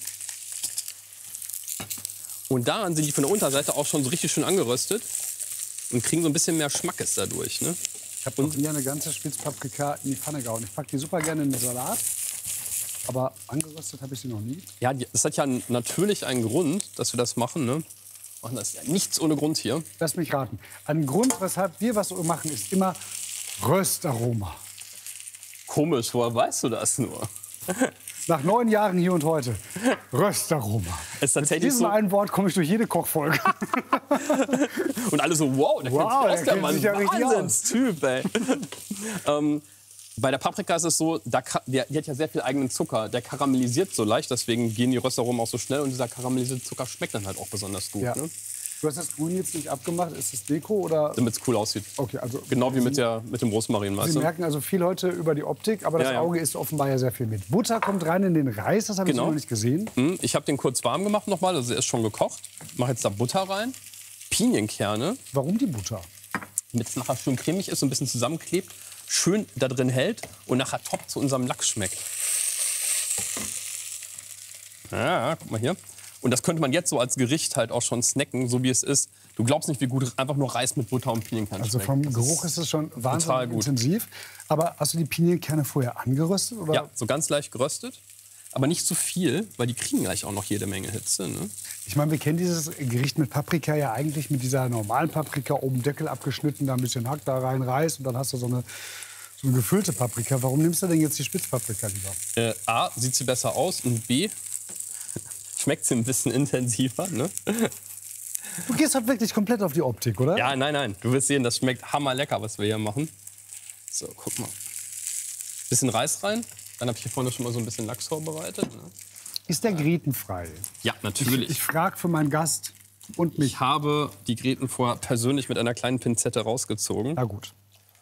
Und daran sind die von der Unterseite auch schon so richtig schön angeröstet. Und kriegen so ein bisschen mehr Schmackes dadurch, ne? Ich habe noch nie eine ganze Spitzpaprika in die Pfanne gehauen. Ich packe die super gerne in den Salat. Aber angeröstet habe ich sie noch nie. Ja, die- das hat ja natürlich einen Grund, dass wir das machen, ne? Machen das ja nichts ohne Grund hier. Lass mich raten. Ein Grund, weshalb wir was machen, ist immer Röstaroma. Komisch, woher weißt du das nur? Nach neun Jahren hier und heute. Röstaroma. Ist tatsächlich Mit diesem so. einen Wort komme ich durch jede Kochfolge. Und alle so, wow, der Wow, kennt sich aus, der der kennt Mann. sich ja richtig aus. Wahnsinnstyp, ey. ähm, bei der Paprika ist es so, da, ka- die, die hat ja sehr viel eigenen Zucker. Der karamellisiert so leicht, deswegen gehen die Röstaromen auch so schnell. Und dieser karamellisierte Zucker schmeckt dann halt auch besonders gut. Ja. Ne? Du hast das Grün jetzt nicht abgemacht. Ist das Deko oder? Damit es cool aussieht. Okay, also Genau wie mit, der, mit dem Rosmarin, weißt Sie du? merken also viel heute über die Optik, aber das Ja, ja. Auge isst offenbar ja sehr viel mit. Butter kommt rein in den Reis, das habe ich so Genau. noch nicht gesehen. Hm, Ich habe den kurz warm gemacht nochmal, also er ist schon gekocht. Mache jetzt da Butter rein, Pinienkerne. Warum die Butter? Damit es nachher schön cremig ist und ein bisschen zusammenklebt, schön da drin hält und nachher top zu unserem Lachs schmeckt. Ja, guck mal hier. Und das könnte man jetzt so als Gericht halt auch schon snacken, so wie es ist. Du glaubst nicht, wie gut einfach nur Reis mit Butter und Pinienkerne Also schmeckt. vom Das Geruch ist es schon total wahnsinnig gut. intensiv. Aber hast du die Pinienkerne vorher angeröstet? Oder? Ja, so ganz leicht geröstet. Aber nicht zu viel, weil die kriegen gleich auch noch jede Menge Hitze. Ne? Ich meine, wir kennen dieses Gericht mit Paprika ja eigentlich mit dieser normalen Paprika, oben Deckel abgeschnitten, da ein bisschen Hack, da rein Reis und dann hast du so eine, so eine gefüllte Paprika. Warum nimmst du denn jetzt die Spitzpaprika lieber? Äh, A, sieht sie besser aus und B, schmeckt sie ein bisschen intensiver. Ne? Du gehst halt wirklich komplett auf die Optik, oder? Ja, nein, nein. Du wirst sehen, das schmeckt hammerlecker, was wir hier machen. So, guck mal. Bisschen Reis rein. Dann habe ich hier vorne schon mal so ein bisschen Lachs vorbereitet. Ne? Ist der grätenfrei? Ja, natürlich. Ich, ich frage für meinen Gast und mich. Ich habe die Gräten vorher persönlich mit einer kleinen Pinzette rausgezogen. Na gut.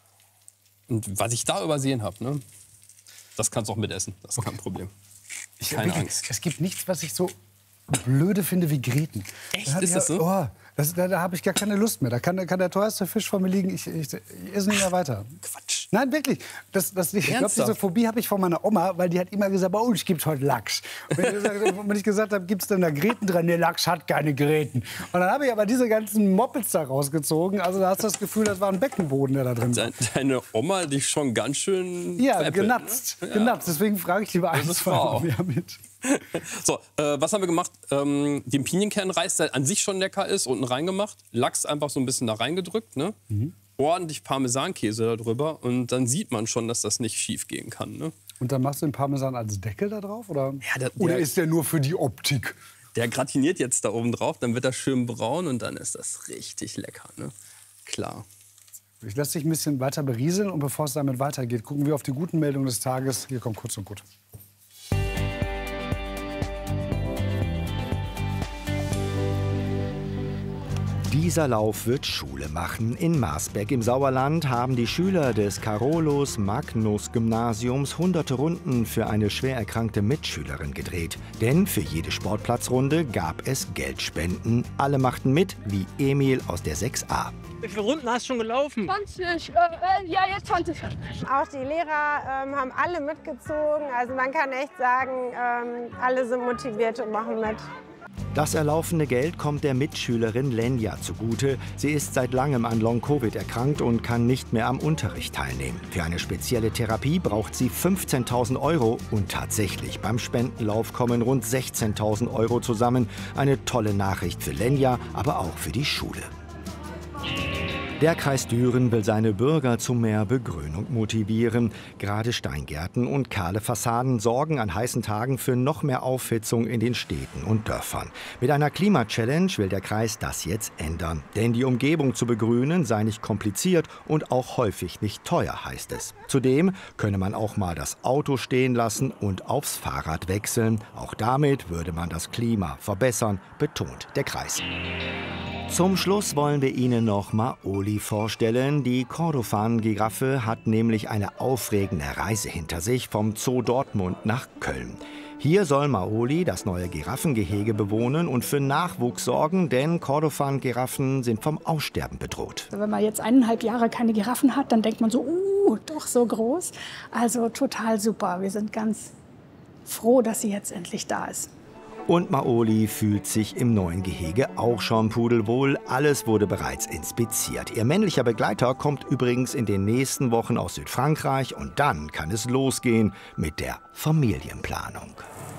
Und was ich da übersehen habe, ne, das kannst du auch mitessen. Das ist kein Problem. Ich, Keine wirklich, Angst. Es gibt nichts, was ich so blöde finde wie Gräten. Echt? Da hab Ist ich das ja- so? Oh, das, da da habe ich gar keine Lust mehr. Da kann, kann der teuerste Fisch vor mir liegen. Ich, ich, ich esse nicht mehr weiter. Quatsch. Nein, wirklich. Das, das, ich glaube, Ernsthaft? diese Phobie habe ich von meiner Oma, weil die hat immer gesagt, bei uns gibt es heute Lachs. Und wenn ich gesagt, wenn ich gesagt habe, gibt es denn da Gräten dran? Nee, Lachs hat keine Gräten. Und dann habe ich aber diese ganzen Moppets da rausgezogen. Also da hast du das Gefühl, das war ein Beckenboden, der da drin war. Deine Oma dich schon ganz schön Ja, veräppelt, genatzt. ne? Ja. genatzt. Deswegen frage ich lieber Das eins, ist zwei Frau. mehr mit. So, äh, was haben wir gemacht? Ähm, den Pinienkernreis, der an sich schon lecker ist, unten reingemacht. Lachs einfach so ein bisschen da reingedrückt. Ne? Mhm. Ordentlich Parmesankäse darüber. Und dann sieht man schon, dass das nicht schief gehen kann. Ne? Und dann machst du den Parmesan als Deckel da drauf? Oder, Ja, der, oder der, ist der nur für die Optik? der gratiniert jetzt da oben drauf. Dann wird er schön braun und dann ist das richtig lecker. Ne? Klar. Ich lasse dich ein bisschen weiter berieseln. Und bevor es damit weitergeht, gucken wir auf die guten Meldungen des Tages. Hier kommt kurz und gut. Dieser Lauf wird Schule machen. In Marsberg im Sauerland haben die Schüler des Carolus Magnus Gymnasiums hunderte Runden für eine schwer erkrankte Mitschülerin gedreht. Denn für jede Sportplatzrunde gab es Geldspenden. Alle machten mit, wie Emil aus der sechs a. Wie viele Runden hast du schon gelaufen? zwanzig, äh, ja, jetzt zwanzig. Auch die Lehrer ähm, haben alle mitgezogen. Also man kann echt sagen, ähm, alle sind motiviert und machen mit. Das erlaufene Geld kommt der Mitschülerin Lenja zugute. Sie ist seit langem an Long-Covid erkrankt und kann nicht mehr am Unterricht teilnehmen. Für eine spezielle Therapie braucht sie fünfzehntausend Euro. Und tatsächlich, beim Spendenlauf kommen rund sechzehntausend Euro zusammen. Eine tolle Nachricht für Lenja, aber auch für die Schule. Der Kreis Düren will seine Bürger zu mehr Begrünung motivieren. Gerade Steingärten und kahle Fassaden sorgen an heißen Tagen für noch mehr Aufhitzung in den Städten und Dörfern. Mit einer Klima-Challenge will der Kreis das jetzt ändern. Denn die Umgebung zu begrünen sei nicht kompliziert und auch häufig nicht teuer, heißt es. Zudem könne man auch mal das Auto stehen lassen und aufs Fahrrad wechseln. Auch damit würde man das Klima verbessern, betont der Kreis. Zum Schluss wollen wir Ihnen noch Maoli vorstellen. Die Kordofan-Giraffe hat nämlich eine aufregende Reise hinter sich vom Zoo Dortmund nach Köln. Hier soll Maoli das neue Giraffengehege bewohnen und für Nachwuchs sorgen, denn Kordofan-Giraffen sind vom Aussterben bedroht. Wenn man jetzt eineinhalb Jahre keine Giraffen hat, dann denkt man so, uh, doch so groß. Also total super. Wir sind ganz froh, dass sie jetzt endlich da ist. Und Maoli fühlt sich im neuen Gehege auch schon pudelwohl. Alles wurde bereits inspiziert. Ihr männlicher Begleiter kommt übrigens in den nächsten Wochen aus Südfrankreich. Und dann kann es losgehen mit der Familienplanung.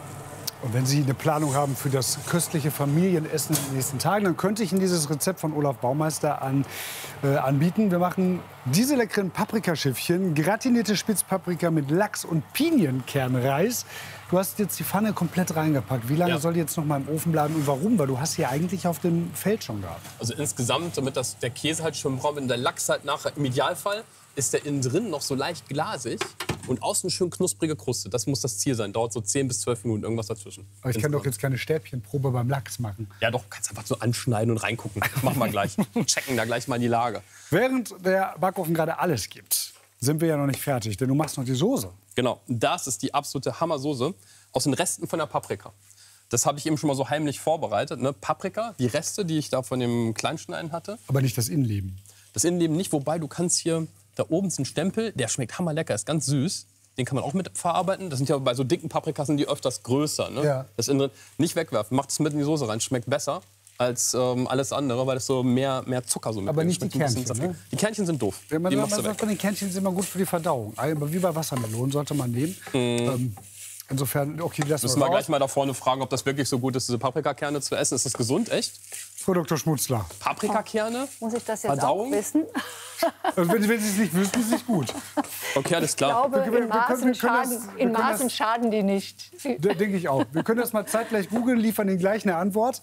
Und wenn Sie eine Planung haben für das köstliche Familienessen in den nächsten Tagen, dann könnte ich Ihnen dieses Rezept von Olaf Baumeister an, äh, anbieten. Wir machen diese leckeren Paprikaschiffchen, gratinierte Spitzpaprika mit Lachs und Pinienkernreis. Du hast jetzt die Pfanne komplett reingepackt. Wie lange ja. soll die jetzt noch mal im Ofen bleiben und warum? Weil du hast sie eigentlich auf dem Feld schon gehabt. Also insgesamt, damit das, der Käse halt schön braun wird, der Lachs halt nachher, im Idealfall ist der innen drin noch so leicht glasig und außen schön knusprige Kruste. Das muss das Ziel sein. Dauert so zehn bis zwölf Minuten, irgendwas dazwischen. Aber ich kann doch jetzt keine Stäbchenprobe beim Lachs machen. Ja doch, kannst einfach so anschneiden und reingucken. Machen wir gleich. Checken da gleich mal die Lage. Während der Backofen gerade alles gibt, sind wir ja noch nicht fertig, denn du machst noch die Soße. Genau, das ist die absolute Hammersoße aus den Resten von der Paprika. Das habe ich eben schon mal so heimlich vorbereitet. Ne? Paprika, die Reste, die ich da von dem Kleinschneiden hatte. Aber nicht das Innenleben. Das Innenleben nicht, wobei du kannst hier, da oben ist ein Stempel, der schmeckt hammerlecker, ist ganz süß. Den kann man auch mit verarbeiten. Das sind ja bei so dicken Paprikas sind die öfters größer. Ne? Ja. Das Innere nicht wegwerfen, macht es mit in die Soße rein, schmeckt besser als ähm, alles andere, weil es so mehr, mehr Zucker so mit. Aber nicht die Kernchen, ne? Die Kernchen sind doof. Ja, man, die man machst du sagt, von den Kernchen sind immer gut für die Verdauung. Aber wie bei Wassermelonen sollte man nehmen. Mm. Ähm, insofern, okay, das müssen wir gleich mal da vorne fragen, ob das wirklich so gut ist, diese Paprikakerne zu essen. Ist das gesund, echt? Frau Doktor Schmutzler. Paprikakerne? Muss ich das jetzt Verdauung? auch wissen? Also wenn, wenn Sie es nicht wüssten, ist es nicht gut. Okay, alles Ich klar. glaube, Wir- wir- in wir können- wir Maßen, können das- schaden, wir in können Maßen das- schaden die nicht. Da denke ich auch. Wir können das mal zeitgleich googeln, liefern Ihnen gleich eine Antwort,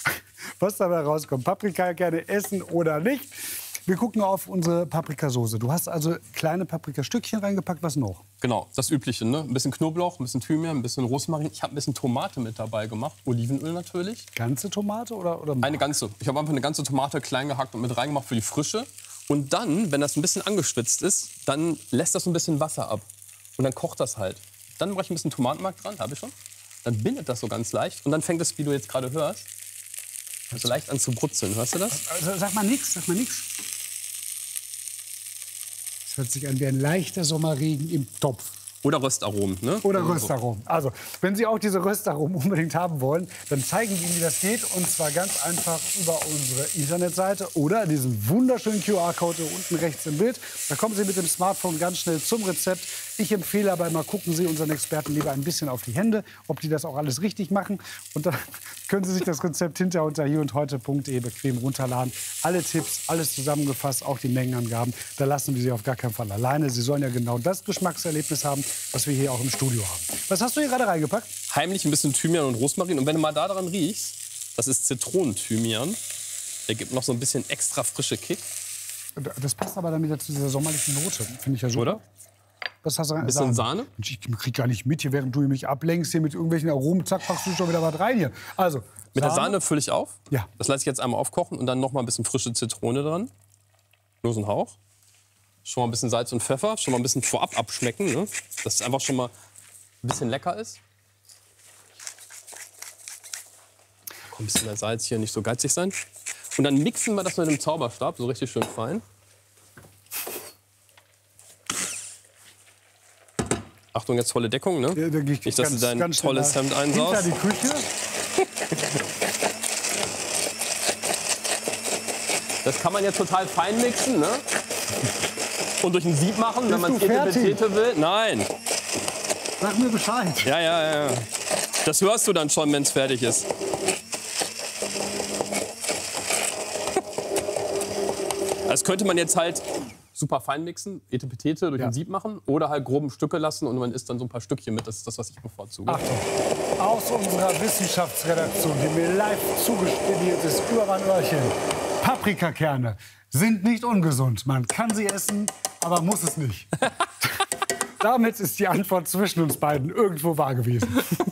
was dabei rauskommt. Paprika gerne essen oder nicht. Wir gucken auf unsere Paprikasauce. Du hast also kleine Paprikastückchen reingepackt. Was noch? Genau, das Übliche. Ne? Ein bisschen Knoblauch, ein bisschen Thymian, ein bisschen Rosmarin. Ich habe ein bisschen Tomate mit dabei gemacht. Olivenöl natürlich. Ganze Tomate oder? oder Eine ganze. Ich habe einfach eine ganze Tomate klein gehackt und mit reingemacht für die Frische. Und dann, wenn das ein bisschen angespitzt ist, dann lässt das ein bisschen Wasser ab. Und dann kocht das halt. Dann mache ich ein bisschen Tomatenmark dran, habe ich schon. Dann bindet das so ganz leicht. Und dann fängt es, wie du jetzt gerade hörst, so leicht an zu brutzeln. Hörst du das? Also, sag mal nichts, sag mal nichts. Es hört sich an wie ein leichter Sommerregen im Topf. Oder Röstaromen. Ne? Oder Also so. Röstaromen. Also, wenn Sie auch diese Röstaromen unbedingt haben wollen, dann zeigen wir Ihnen, wie das geht. Und zwar ganz einfach über unsere Internetseite oder diesen wunderschönen Q R-Code hier unten rechts im Bild. Da kommen Sie mit dem Smartphone ganz schnell zum Rezept. Ich empfehle aber immer, gucken Sie unseren Experten lieber ein bisschen auf die Hände, ob die das auch alles richtig machen. Und dann können Sie sich das Rezept hinterher unter hier und heute punkt de bequem runterladen. Alle Tipps, alles zusammengefasst, auch die Mengenangaben. Da lassen wir Sie auf gar keinen Fall alleine. Sie sollen ja genau das Geschmackserlebnis haben, was wir hier auch im Studio haben. Was hast du hier gerade reingepackt? Heimlich ein bisschen Thymian und Rosmarin. Und wenn du mal da dran riechst, das ist Zitronenthymian. Der gibt noch so ein bisschen extra frische Kick. Das passt aber dann wieder zu dieser sommerlichen Note. Finde ich ja super. Oder? Was hast du rein? Ein bisschen Sahne? Mensch, ich krieg gar nicht mit hier, während du mich ablenkst hier mit irgendwelchen Aromen. Zack, packst du schon wieder was rein hier. Also, Mit der Sahne fülle ich auf. Ja. Das lasse ich jetzt einmal aufkochen und dann noch mal ein bisschen frische Zitrone dran. Nur so ein Hauch. Schon mal ein bisschen Salz und Pfeffer. Schon mal ein bisschen vorab abschmecken, ne? Dass es einfach schon mal ein bisschen lecker ist. Komm, ein bisschen mehr Salz hier, nicht so geizig sein. Und dann mixen wir das mit dem Zauberstab, so richtig schön fein. Achtung, jetzt volle Deckung, ne? Ja, da gehe ich nicht, dass ganz, du dein ganz tolles schnell Hemd einsaust. hinter die Küche. Das kann man jetzt total fein mixen, ne? Und durch ein Sieb machen, Bist wenn man du fertig? Etepetete will. Nein. Sag mir Bescheid. Ja, ja, ja. Das hörst du dann schon, wenn es fertig ist. Das könnte man jetzt halt super fein mixen, Etepetete durch Ja. ein Sieb machen oder halt groben Stücke lassen und man isst dann so ein paar Stückchen mit. Das ist das, was ich bevorzuge. Achtung, aus unserer Wissenschaftsredaktion, die mir live zugestudiert ist, über mein Öhrchen. Paprikakerne sind nicht ungesund. Man kann sie essen, aber muss es nicht. Damit ist die Antwort zwischen uns beiden irgendwo wahr gewesen.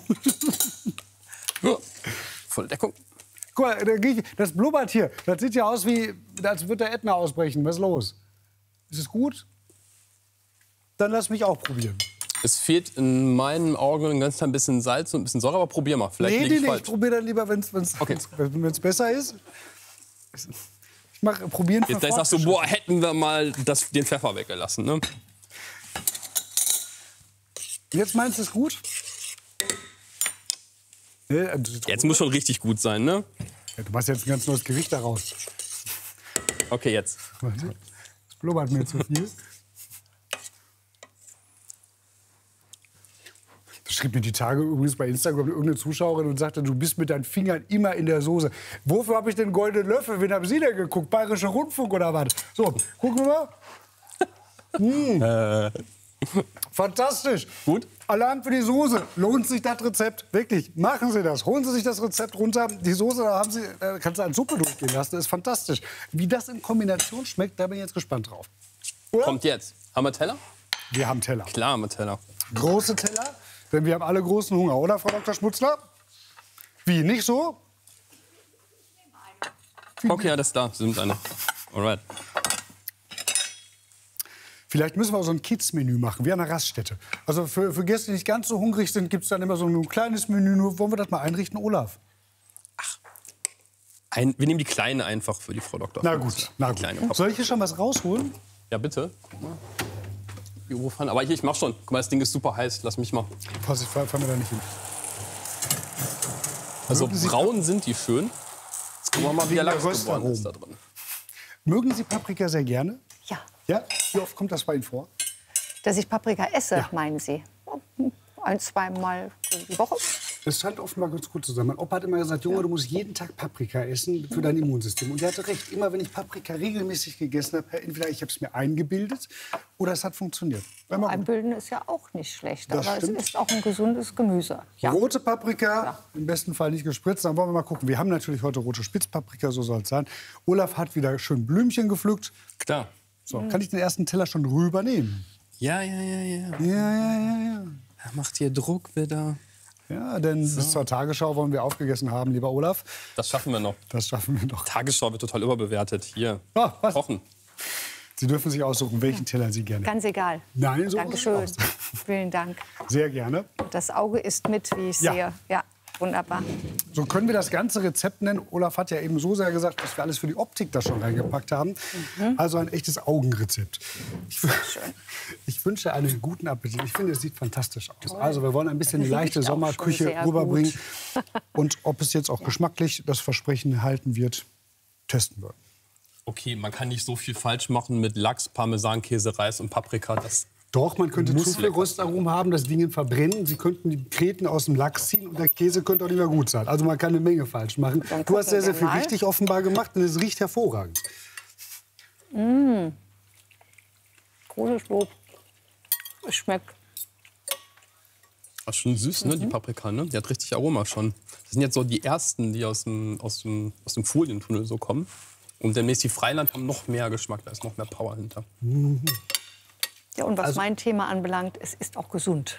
Volle Deckung. Guck mal, das blubbert hier. Das sieht ja aus, wie als würde der Ätna ausbrechen. Was ist los? Ist es gut? Dann lass mich auch probieren. Es fehlt in meinen Augen ein ganz klein bisschen Salz und ein bisschen Säure, aber probier mal. Vielleicht Nee, lieg nee, ich nee, ich falsch. probiere dann lieber, wenn es Okay. besser ist. Ich mach, probieren für Jetzt gleich sagst du, boah, hätten wir mal das, den Pfeffer weggelassen. Ne? Jetzt meinst du es gut? Nee, Jetzt muss schon richtig gut sein, ne? Ja, du machst jetzt ein ganz neues Gericht daraus. Okay, jetzt. Warte. Das blubbert mir zu viel. Das schrieb mir die Tage übrigens bei Instagram irgendeine Zuschauerin und sagte, du bist mit deinen Fingern immer in der Soße. Wofür habe ich den goldenen Löffel? Wen haben Sie denn geguckt? Bayerischer Rundfunk oder was? So, gucken wir mal. Mmh. Fantastisch. Gut. Alarm für die Soße. Lohnt sich das Rezept? Wirklich, machen Sie das. Holen Sie sich das Rezept runter. Die Soße, da haben Sie, da kannst du eine Suppe durchgehen lassen. Das ist fantastisch. Wie das in Kombination schmeckt, da bin ich jetzt gespannt drauf. Oder? Kommt jetzt. Haben wir Teller? Wir haben Teller. Klar haben wir Teller. Große Teller, denn wir haben alle großen Hunger, oder, Frau Doktor Schmutzler? Wie, nicht so? Okay, alles da. Sind eine. Alright. Vielleicht müssen wir so ein Kids-Menü machen, wie an einer Raststätte. Also für, für Gäste, die nicht ganz so hungrig sind, gibt es dann immer so ein kleines Menü. Nur wollen wir das mal einrichten, Olaf? Ein, wir nehmen die kleine einfach für die Frau Doktor. Na gut, na gut. Kleine Soll ich hier schon was rausholen? Ja, bitte. Guck mal. Die Oberpfanne. Aber hier, ich mach schon. Guck mal, das Ding ist super heiß. Lass mich mal. Pass, ich fahr, fahr mir da nicht hin. Also Mögen Sie- braun sind die schön. Jetzt gucken wir mal, wie der Wegen der Lachs geworden ist da Röstaromen. drin. Mögen Sie Paprika sehr gerne? Ja. Ja? Wie oft kommt das bei Ihnen vor? Dass ich Paprika esse, Ja. meinen Sie? Ein, zweimal die Woche. Das scheint offenbar ganz gut zu sein. Mein Opa hat immer gesagt, Junge, du musst jeden Tag Paprika essen für dein Immunsystem. Und er hatte recht. Immer wenn ich Paprika regelmäßig gegessen habe, entweder ich habe es mir eingebildet oder es hat funktioniert. War mal gut. Einbilden ist ja auch nicht schlecht, Das aber stimmt. es ist auch ein gesundes Gemüse. Ja. Rote Paprika, im besten Fall nicht gespritzt. Dann wollen wir mal gucken. Wir haben natürlich heute rote Spitzpaprika, so soll es sein. Olaf hat wieder schön Blümchen gepflückt. Klar. So, kann ich den ersten Teller schon rübernehmen? Ja, ja, ja, ja. Ja, ja, ja, ja. Er macht hier Druck wieder. Ja, denn bis zur Tagesschau wollen wir aufgegessen haben, lieber Olaf. Das schaffen wir noch. Das schaffen wir noch. Tagesschau wird total überbewertet. Hier. Ah, was? Kochen. Sie dürfen sich aussuchen, welchen Teller Sie gerne. Ganz egal. Nein, so Dankeschön. ist es aus. Vielen Dank. Sehr gerne. Das Auge isst mit, wie ich Ja. sehe. Ja, wunderbar. So können wir das ganze Rezept nennen. Olaf hat ja eben so sehr gesagt, dass wir alles für die Optik da schon reingepackt haben. Mhm. Also ein echtes Augenrezept. Ich, w- ich wünsche einen guten Appetit. Ich finde, es sieht fantastisch aus. Also wir wollen ein bisschen die Das leichte riecht auch Sommerküche schon sehr rüberbringen. gut. Und ob es jetzt auch geschmacklich das Versprechen halten wird, testen wir. Okay, man kann nicht so viel falsch machen mit Lachs, Parmesan, Käse, Reis und Paprika. Das Doch, man könnte muss zu viel lecker Röstaromen haben, das Ding verbrennen. Sie könnten die Kreten aus dem Lachs ziehen und der Käse könnte auch nicht mehr gut sein. Also man kann eine Menge falsch machen. Du hast sehr, sehr viel wir mal. richtig offenbar gemacht und es riecht hervorragend. Mmh. Großes Lob. Es schmeckt. Das ist schon süß, ne, die Paprika, ne? Die hat richtig Aroma schon. Das sind jetzt so die ersten, die aus dem, aus dem, aus dem Folientunnel so kommen. Und demnächst die Freiland haben noch mehr Geschmack, da ist noch mehr Power hinter. Ja, und was Also- mein Thema anbelangt, es ist auch gesund.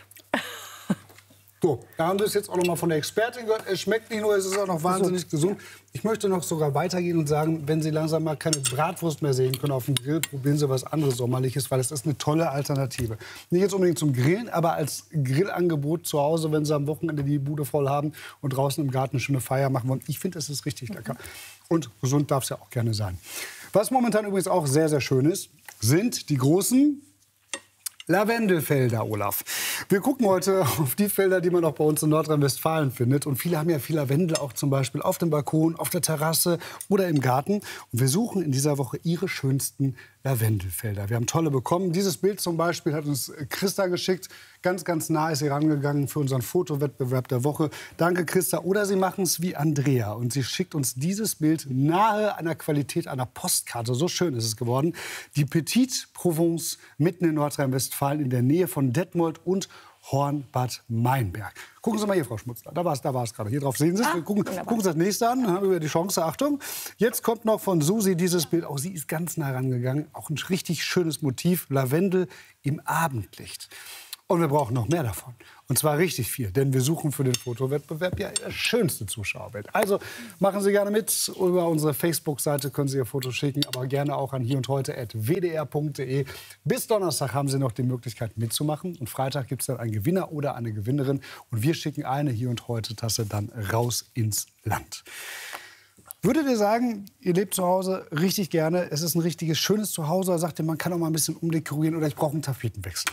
So, da haben wir es jetzt auch noch mal von der Expertin gehört. Es schmeckt nicht nur, es ist auch noch wahnsinnig gesund. Ich möchte noch sogar weitergehen und sagen, wenn Sie langsam mal keine Bratwurst mehr sehen können auf dem Grill, probieren Sie was anderes Sommerliches, weil es ist eine tolle Alternative. Nicht jetzt unbedingt zum Grillen, aber als Grillangebot zu Hause, wenn Sie am Wochenende die Bude voll haben und draußen im Garten eine schöne Feier machen wollen. Ich finde, es ist richtig lecker. Und gesund darf es ja auch gerne sein. Was momentan übrigens auch sehr, sehr schön ist, sind die großen Lavendelfelder, Olaf. Wir gucken heute auf die Felder, die man auch bei uns in Nordrhein-Westfalen findet. Und viele haben ja viel Lavendel auch zum Beispiel auf dem Balkon, auf der Terrasse oder im Garten. Und wir suchen in dieser Woche ihre schönsten Lavendelfelder. Wir haben tolle bekommen. Dieses Bild zum Beispiel hat uns Christa geschickt. Ganz, ganz nah ist sie rangegangen für unseren Fotowettbewerb der Woche. Danke, Christa. Oder Sie machen es wie Andrea. Und sie schickt uns dieses Bild nahe einer Qualität einer Postkarte. So schön ist es geworden. Die Petite Provence mitten in Nordrhein-Westfalen in der Nähe von Detmold und Horn-Bad Meinberg. Gucken Sie mal hier, Frau Schmutzler. Da war es da war's gerade. Hier drauf sehen Sie es. Ah, gucken, gucken Sie das nächste an. Dann haben wir die Chance. Achtung. Jetzt kommt noch von Susi dieses Bild. Auch sie ist ganz nah rangegangen. Auch ein richtig schönes Motiv. Lavendel im Abendlicht. Und wir brauchen noch mehr davon. Und zwar richtig viel. Denn wir suchen für den Fotowettbewerb ja das schönste Zuschauerbild. Also machen Sie gerne mit. Über unsere Facebook-Seite können Sie Ihr Foto schicken. Aber gerne auch an hier und heute at w d r punkt d e. Bis Donnerstag haben Sie noch die Möglichkeit mitzumachen. Und Freitag gibt es dann einen Gewinner oder eine Gewinnerin. Und wir schicken eine Hier und heute Tasse dann raus ins Land. Würdet ihr sagen, ihr lebt zu Hause richtig gerne, es ist ein richtiges, schönes Zuhause, oder sagt ihr, man kann auch mal ein bisschen umdekorieren oder ich brauche einen Tapetenwechsel?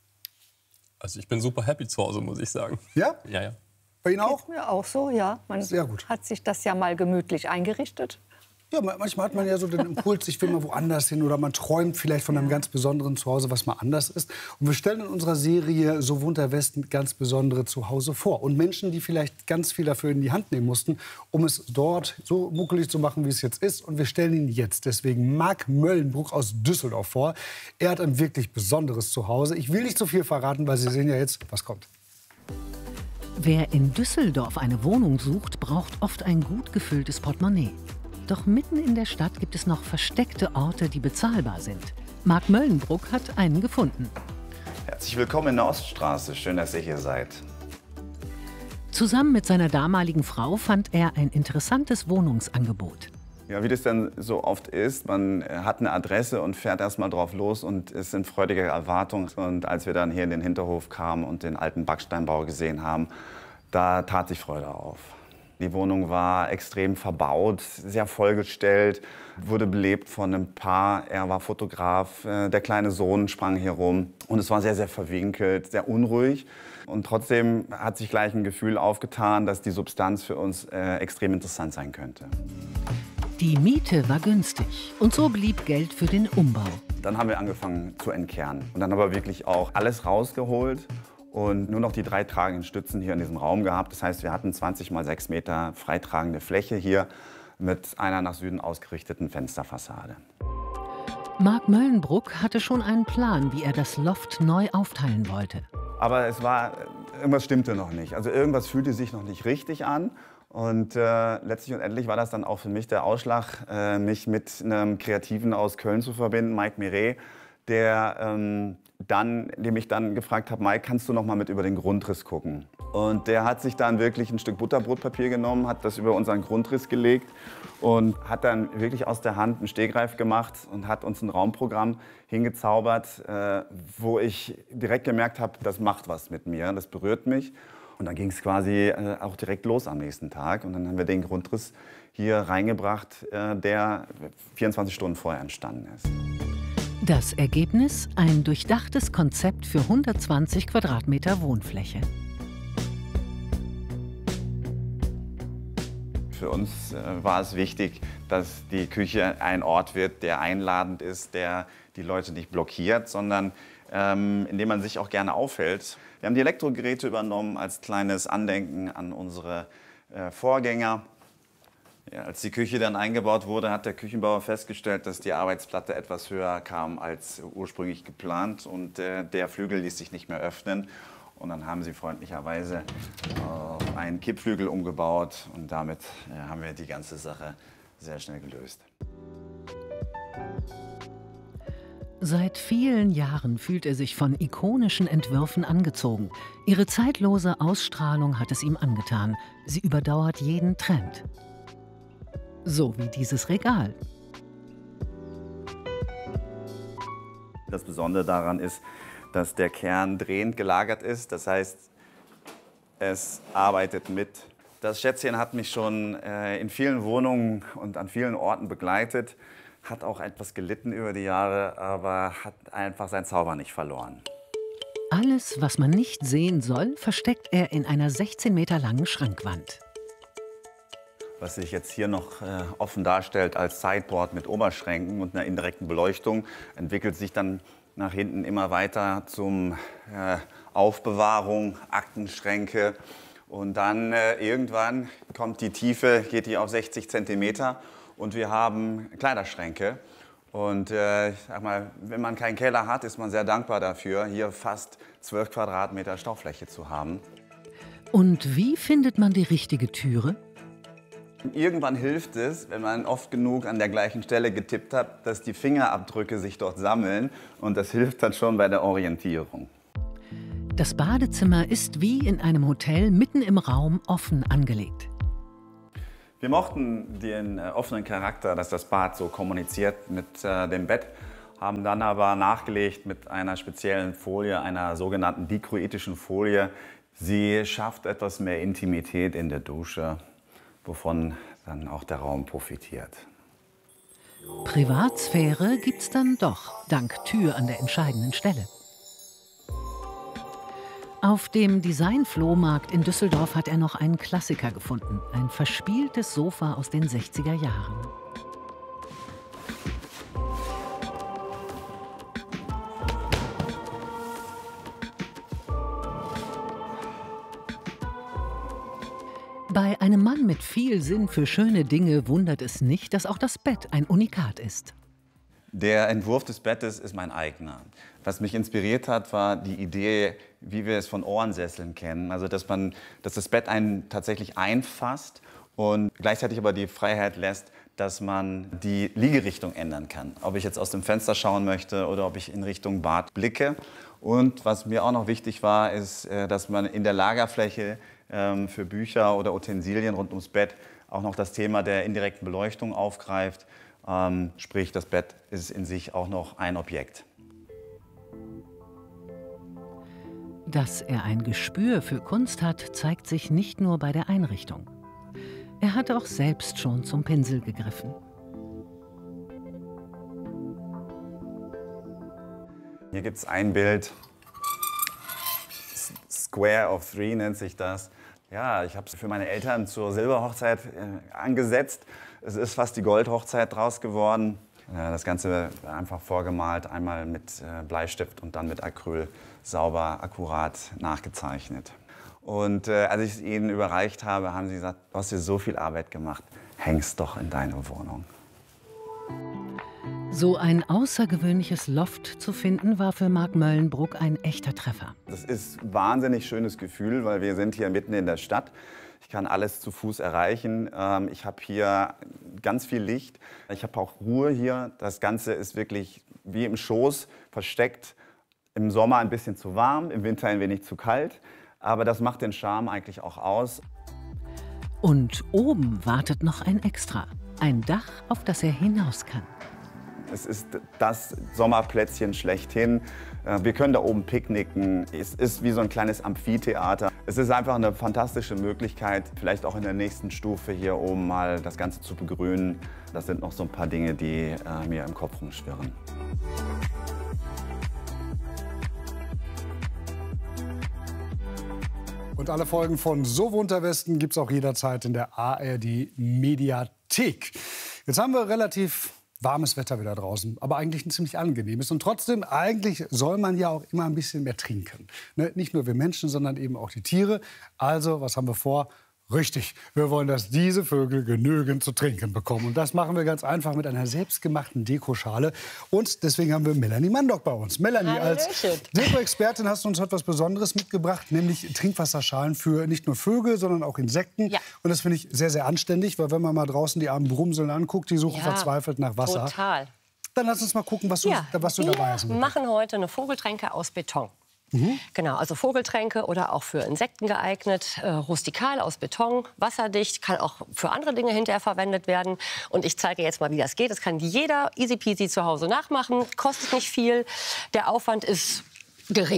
Also ich bin super happy zu Hause, muss ich sagen. Ja? Ja, ja. Bei Ihnen auch? Geht's mir auch so, ja. Man Sehr gut. hat sich das ja mal gemütlich eingerichtet. Ja, manchmal hat man ja so den Impuls, ich will mal woanders hin oder man träumt vielleicht von einem ganz besonderen Zuhause, was mal anders ist. Und wir stellen in unserer Serie So wohnt der Westen ganz besondere Zuhause vor. Und Menschen, die vielleicht ganz viel dafür in die Hand nehmen mussten, um es dort so muckelig zu machen, wie es jetzt ist. Und wir stellen ihn jetzt deswegen Marc Möllenbruck aus Düsseldorf vor. Er hat ein wirklich besonderes Zuhause. Ich will nicht zu viel verraten, weil Sie sehen ja jetzt, was kommt. Wer in Düsseldorf eine Wohnung sucht, braucht oft ein gut gefülltes Portemonnaie. Doch mitten in der Stadt gibt es noch versteckte Orte, die bezahlbar sind. Marc Möllenbruck hat einen gefunden. Herzlich willkommen in der Oststraße. Schön, dass ihr hier seid. Zusammen mit seiner damaligen Frau fand er ein interessantes Wohnungsangebot. Ja, wie das dann so oft ist, man hat eine Adresse und fährt erst mal drauf los und ist in freudiger Erwartung. Und als wir dann hier in den Hinterhof kamen und den alten Backsteinbau gesehen haben, da tat sich Freude auf. Die Wohnung war extrem verbaut, sehr vollgestellt, wurde belebt von einem Paar. Er war Fotograf, der kleine Sohn sprang hier rum. Und es war sehr, sehr verwinkelt, sehr unruhig. Und trotzdem hat sich gleich ein Gefühl aufgetan, dass die Substanz für uns äh, extrem interessant sein könnte. Die Miete war günstig und so blieb Geld für den Umbau. Dann haben wir angefangen zu entkernen und dann aber wirklich auch alles rausgeholt. Und nur noch die drei tragenden Stützen hier in diesem Raum gehabt. Das heißt, wir hatten zwanzig mal sechs Meter freitragende Fläche hier mit einer nach Süden ausgerichteten Fensterfassade. Marc Möllenbruck hatte schon einen Plan, wie er das Loft neu aufteilen wollte. Aber es war, irgendwas stimmte noch nicht. Also irgendwas fühlte sich noch nicht richtig an. Und äh, letztlich und endlich war das dann auch für mich der Ausschlag, äh, mich mit einem Kreativen aus Köln zu verbinden, Mike Miret, der ähm, dann, dem ich dann gefragt habe, Mike, kannst du noch mal mit über den Grundriss gucken? Und der hat sich dann wirklich ein Stück Butterbrotpapier genommen, hat das über unseren Grundriss gelegt und hat dann wirklich aus der Hand einen Stegreif gemacht und hat uns ein Raumprogramm hingezaubert, äh, wo ich direkt gemerkt habe, das macht was mit mir, das berührt mich. Und dann ging es quasi äh, auch direkt los am nächsten Tag. Und dann haben wir den Grundriss hier reingebracht, äh, der vierundzwanzig Stunden vorher entstanden ist. Das Ergebnis? Ein durchdachtes Konzept für hundertzwanzig Quadratmeter Wohnfläche. Für uns äh, war es wichtig, dass die Küche ein Ort wird, der einladend ist, der die Leute nicht blockiert, sondern ähm, in dem man sich auch gerne aufhält. Wir haben die Elektrogeräte übernommen als kleines Andenken an unsere äh, Vorgänger. Ja, als die Küche dann eingebaut wurde, hat der Küchenbauer festgestellt, dass die Arbeitsplatte etwas höher kam als ursprünglich geplant und äh, der Flügel ließ sich nicht mehr öffnen. Und dann haben sie freundlicherweise äh, einen Kippflügel umgebaut und damit äh, haben wir die ganze Sache sehr schnell gelöst. Seit vielen Jahren fühlt er sich von ikonischen Entwürfen angezogen. Ihre zeitlose Ausstrahlung hat es ihm angetan. Sie überdauert jeden Trend. So wie dieses Regal. Das Besondere daran ist, dass der Kern drehend gelagert ist. Das heißt, es arbeitet mit. Das Schätzchen hat mich schon äh, in vielen Wohnungen und an vielen Orten begleitet. Hat auch etwas gelitten über die Jahre, aber hat einfach seinen Zauber nicht verloren. Alles, was man nicht sehen soll, versteckt er in einer sechzehn Meter langen Schrankwand. Was sich jetzt hier noch äh, offen darstellt als Sideboard mit Oberschränken und einer indirekten Beleuchtung, entwickelt sich dann nach hinten immer weiter zum äh, Aufbewahrung, Aktenschränke. Und dann äh, irgendwann kommt die Tiefe, geht die auf sechzig Zentimeter und wir haben Kleiderschränke. Und äh, ich sag mal, wenn man keinen Keller hat, ist man sehr dankbar dafür, hier fast zwölf Quadratmeter Staufläche zu haben. Und wie findet man die richtige Türe? Irgendwann hilft es, wenn man oft genug an der gleichen Stelle getippt hat, dass die Fingerabdrücke sich dort sammeln. Und das hilft dann schon bei der Orientierung. Das Badezimmer ist wie in einem Hotel mitten im Raum offen angelegt. Wir mochten den äh, offenen Charakter, dass das Bad so kommuniziert mit äh, dem Bett, haben dann aber nachgelegt mit einer speziellen Folie, einer sogenannten dikroitischen Folie. Sie schafft etwas mehr Intimität in der Dusche, wovon dann auch der Raum profitiert. Privatsphäre gibt's dann doch, dank Tür an der entscheidenden Stelle. Auf dem Design-Flohmarkt in Düsseldorf hat er noch einen Klassiker gefunden. Ein verspieltes Sofa aus den sechziger Jahren. Bei einem Mann mit viel Sinn für schöne Dinge wundert es nicht, dass auch das Bett ein Unikat ist. Der Entwurf des Bettes ist mein eigener. Was mich inspiriert hat, war die Idee, wie wir es von Ohrensesseln kennen. Also, dass, man, dass das Bett einen tatsächlich einfasst und gleichzeitig aber die Freiheit lässt, dass man die Liegerichtung ändern kann. Ob ich jetzt aus dem Fenster schauen möchte oder ob ich in Richtung Bad blicke. Und was mir auch noch wichtig war, ist, dass man in der Lagerfläche für Bücher oder Utensilien rund ums Bett auch noch das Thema der indirekten Beleuchtung aufgreift. Ähm, sprich, das Bett ist in sich auch noch ein Objekt. Dass er ein Gespür für Kunst hat, zeigt sich nicht nur bei der Einrichtung. Er hat auch selbst schon zum Pinsel gegriffen. Hier gibt es ein Bild, Square of Three nennt sich das. Ja, ich habe es für meine Eltern zur Silberhochzeit äh, angesetzt. Es ist fast die Goldhochzeit draus geworden. Äh, das Ganze einfach vorgemalt, einmal mit äh, Bleistift und dann mit Acryl sauber, akkurat nachgezeichnet. Und äh, als ich es ihnen überreicht habe, haben sie gesagt, du hast dir so viel Arbeit gemacht, häng's doch in deine Wohnung. So ein außergewöhnliches Loft zu finden, war für Marc Möllenbruck ein echter Treffer. Das ist ein wahnsinnig schönes Gefühl, weil wir sind hier mitten in der Stadt. Ich kann alles zu Fuß erreichen. Ich habe hier ganz viel Licht. Ich habe auch Ruhe hier. Das Ganze ist wirklich wie im Schoß versteckt. Im Sommer ein bisschen zu warm, im Winter ein wenig zu kalt. Aber das macht den Charme eigentlich auch aus. Und oben wartet noch ein Extra. Ein Dach, auf das er hinaus kann. Es ist das Sommerplätzchen schlechthin. Wir können da oben picknicken. Es ist wie so ein kleines Amphitheater. Es ist einfach eine fantastische Möglichkeit, vielleicht auch in der nächsten Stufe hier oben mal das Ganze zu begrünen. Das sind noch so ein paar Dinge, die äh, mir im Kopf rumschwirren. Und alle Folgen von So wohnt der Westen gibt es auch jederzeit in der A R D-Mediathek. Jetzt haben wir relativ warmes Wetter wieder draußen, aber eigentlich ein ziemlich angenehmes. Und trotzdem, eigentlich soll man ja auch immer ein bisschen mehr trinken. Ne? Nicht nur wir Menschen, sondern eben auch die Tiere. Also, was haben wir vor? Richtig, wir wollen, dass diese Vögel genügend zu trinken bekommen. Und das machen wir ganz einfach mit einer selbstgemachten Dekoschale. Und deswegen haben wir Melanie Mandock bei uns. Melanie, Hallöchen. als Deko-Expertin hast du uns etwas Besonderes mitgebracht, nämlich Trinkwasserschalen für nicht nur Vögel, sondern auch Insekten. Ja. Und das finde ich sehr, sehr anständig, weil wenn man mal draußen die armen Brumseln anguckt, die suchen Ja, verzweifelt nach Wasser. Total. Dann lass uns mal gucken, was du, Ja, was du wir dabei hast. machen heute eine Vogeltränke aus Beton. Mhm. Genau, also Vogeltränke oder auch für Insekten geeignet, äh, rustikal aus Beton, wasserdicht, kann auch für andere Dinge hinterher verwendet werden. Und ich zeige jetzt mal, wie das geht. Das kann jeder easy peasy zu Hause nachmachen, kostet nicht viel, der Aufwand ist gering.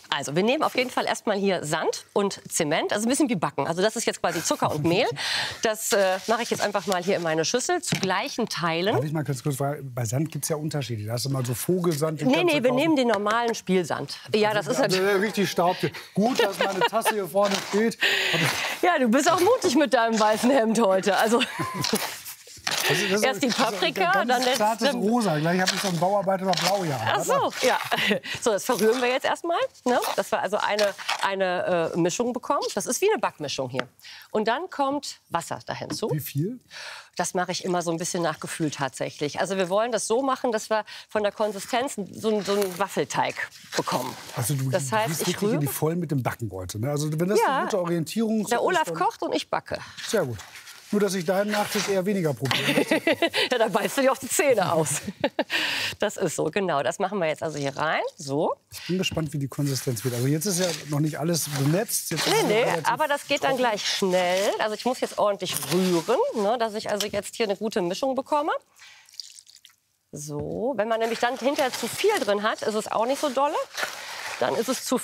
Also wir nehmen auf jeden Fall erstmal hier Sand und Zement, also ein bisschen wie Backen. Also das ist jetzt quasi Zucker und Mehl. Das äh, mache ich jetzt einfach mal hier in meine Schüssel zu gleichen Teilen. Darf ich mal ganz kurz fragen, bei Sand gibt es ja Unterschiede. Da hast du mal so Vogelsand. Nee, nee, wir nehmen den normalen Spielsand. Ja, das ist also, halt... der richtig Staub. Gut, dass meine Tasse hier vorne steht. Ja, du bist auch mutig mit deinem weißen Hemd heute. Also... Das ist, das Erst die Paprika, dann dann das der zartes Rosa. Gleich habe ich so einen Bauarbeiter oder Blaujahr. Ach so, ja. So, das verrühren wir jetzt erstmal. Ne? Dass wir also eine, eine äh, Mischung bekommen. Das ist wie eine Backmischung hier. Und dann kommt Wasser da hinzu. Wie viel? Das mache ich immer so ein bisschen nach Gefühl tatsächlich. Also wir wollen das so machen, dass wir von der Konsistenz so, so einen Waffelteig bekommen. Also du, das du heißt, bist ich wirklich in die rühre. voll mit dem Backenbeutel. Ne? Also wenn das Ja. eine gute Orientierung Der Olaf ist, dann- kocht und ich backe. Sehr gut. Nur, dass ich deinen Nachtisch eher weniger Probleme habe. Ja, da beißt du dir auf die Zähne aus. Das ist so, genau. Das machen wir jetzt also hier rein. So. Ich bin gespannt, wie die Konsistenz wird. Also jetzt ist ja noch nicht alles benetzt. Jetzt ist Nee, es nee, relativ aber das geht dann gleich schnell. Also ich muss jetzt ordentlich rühren, ne, dass ich also jetzt hier eine gute Mischung bekomme. So, wenn man nämlich dann hinterher zu viel drin hat, ist es auch nicht so dolle. Dann ist es zu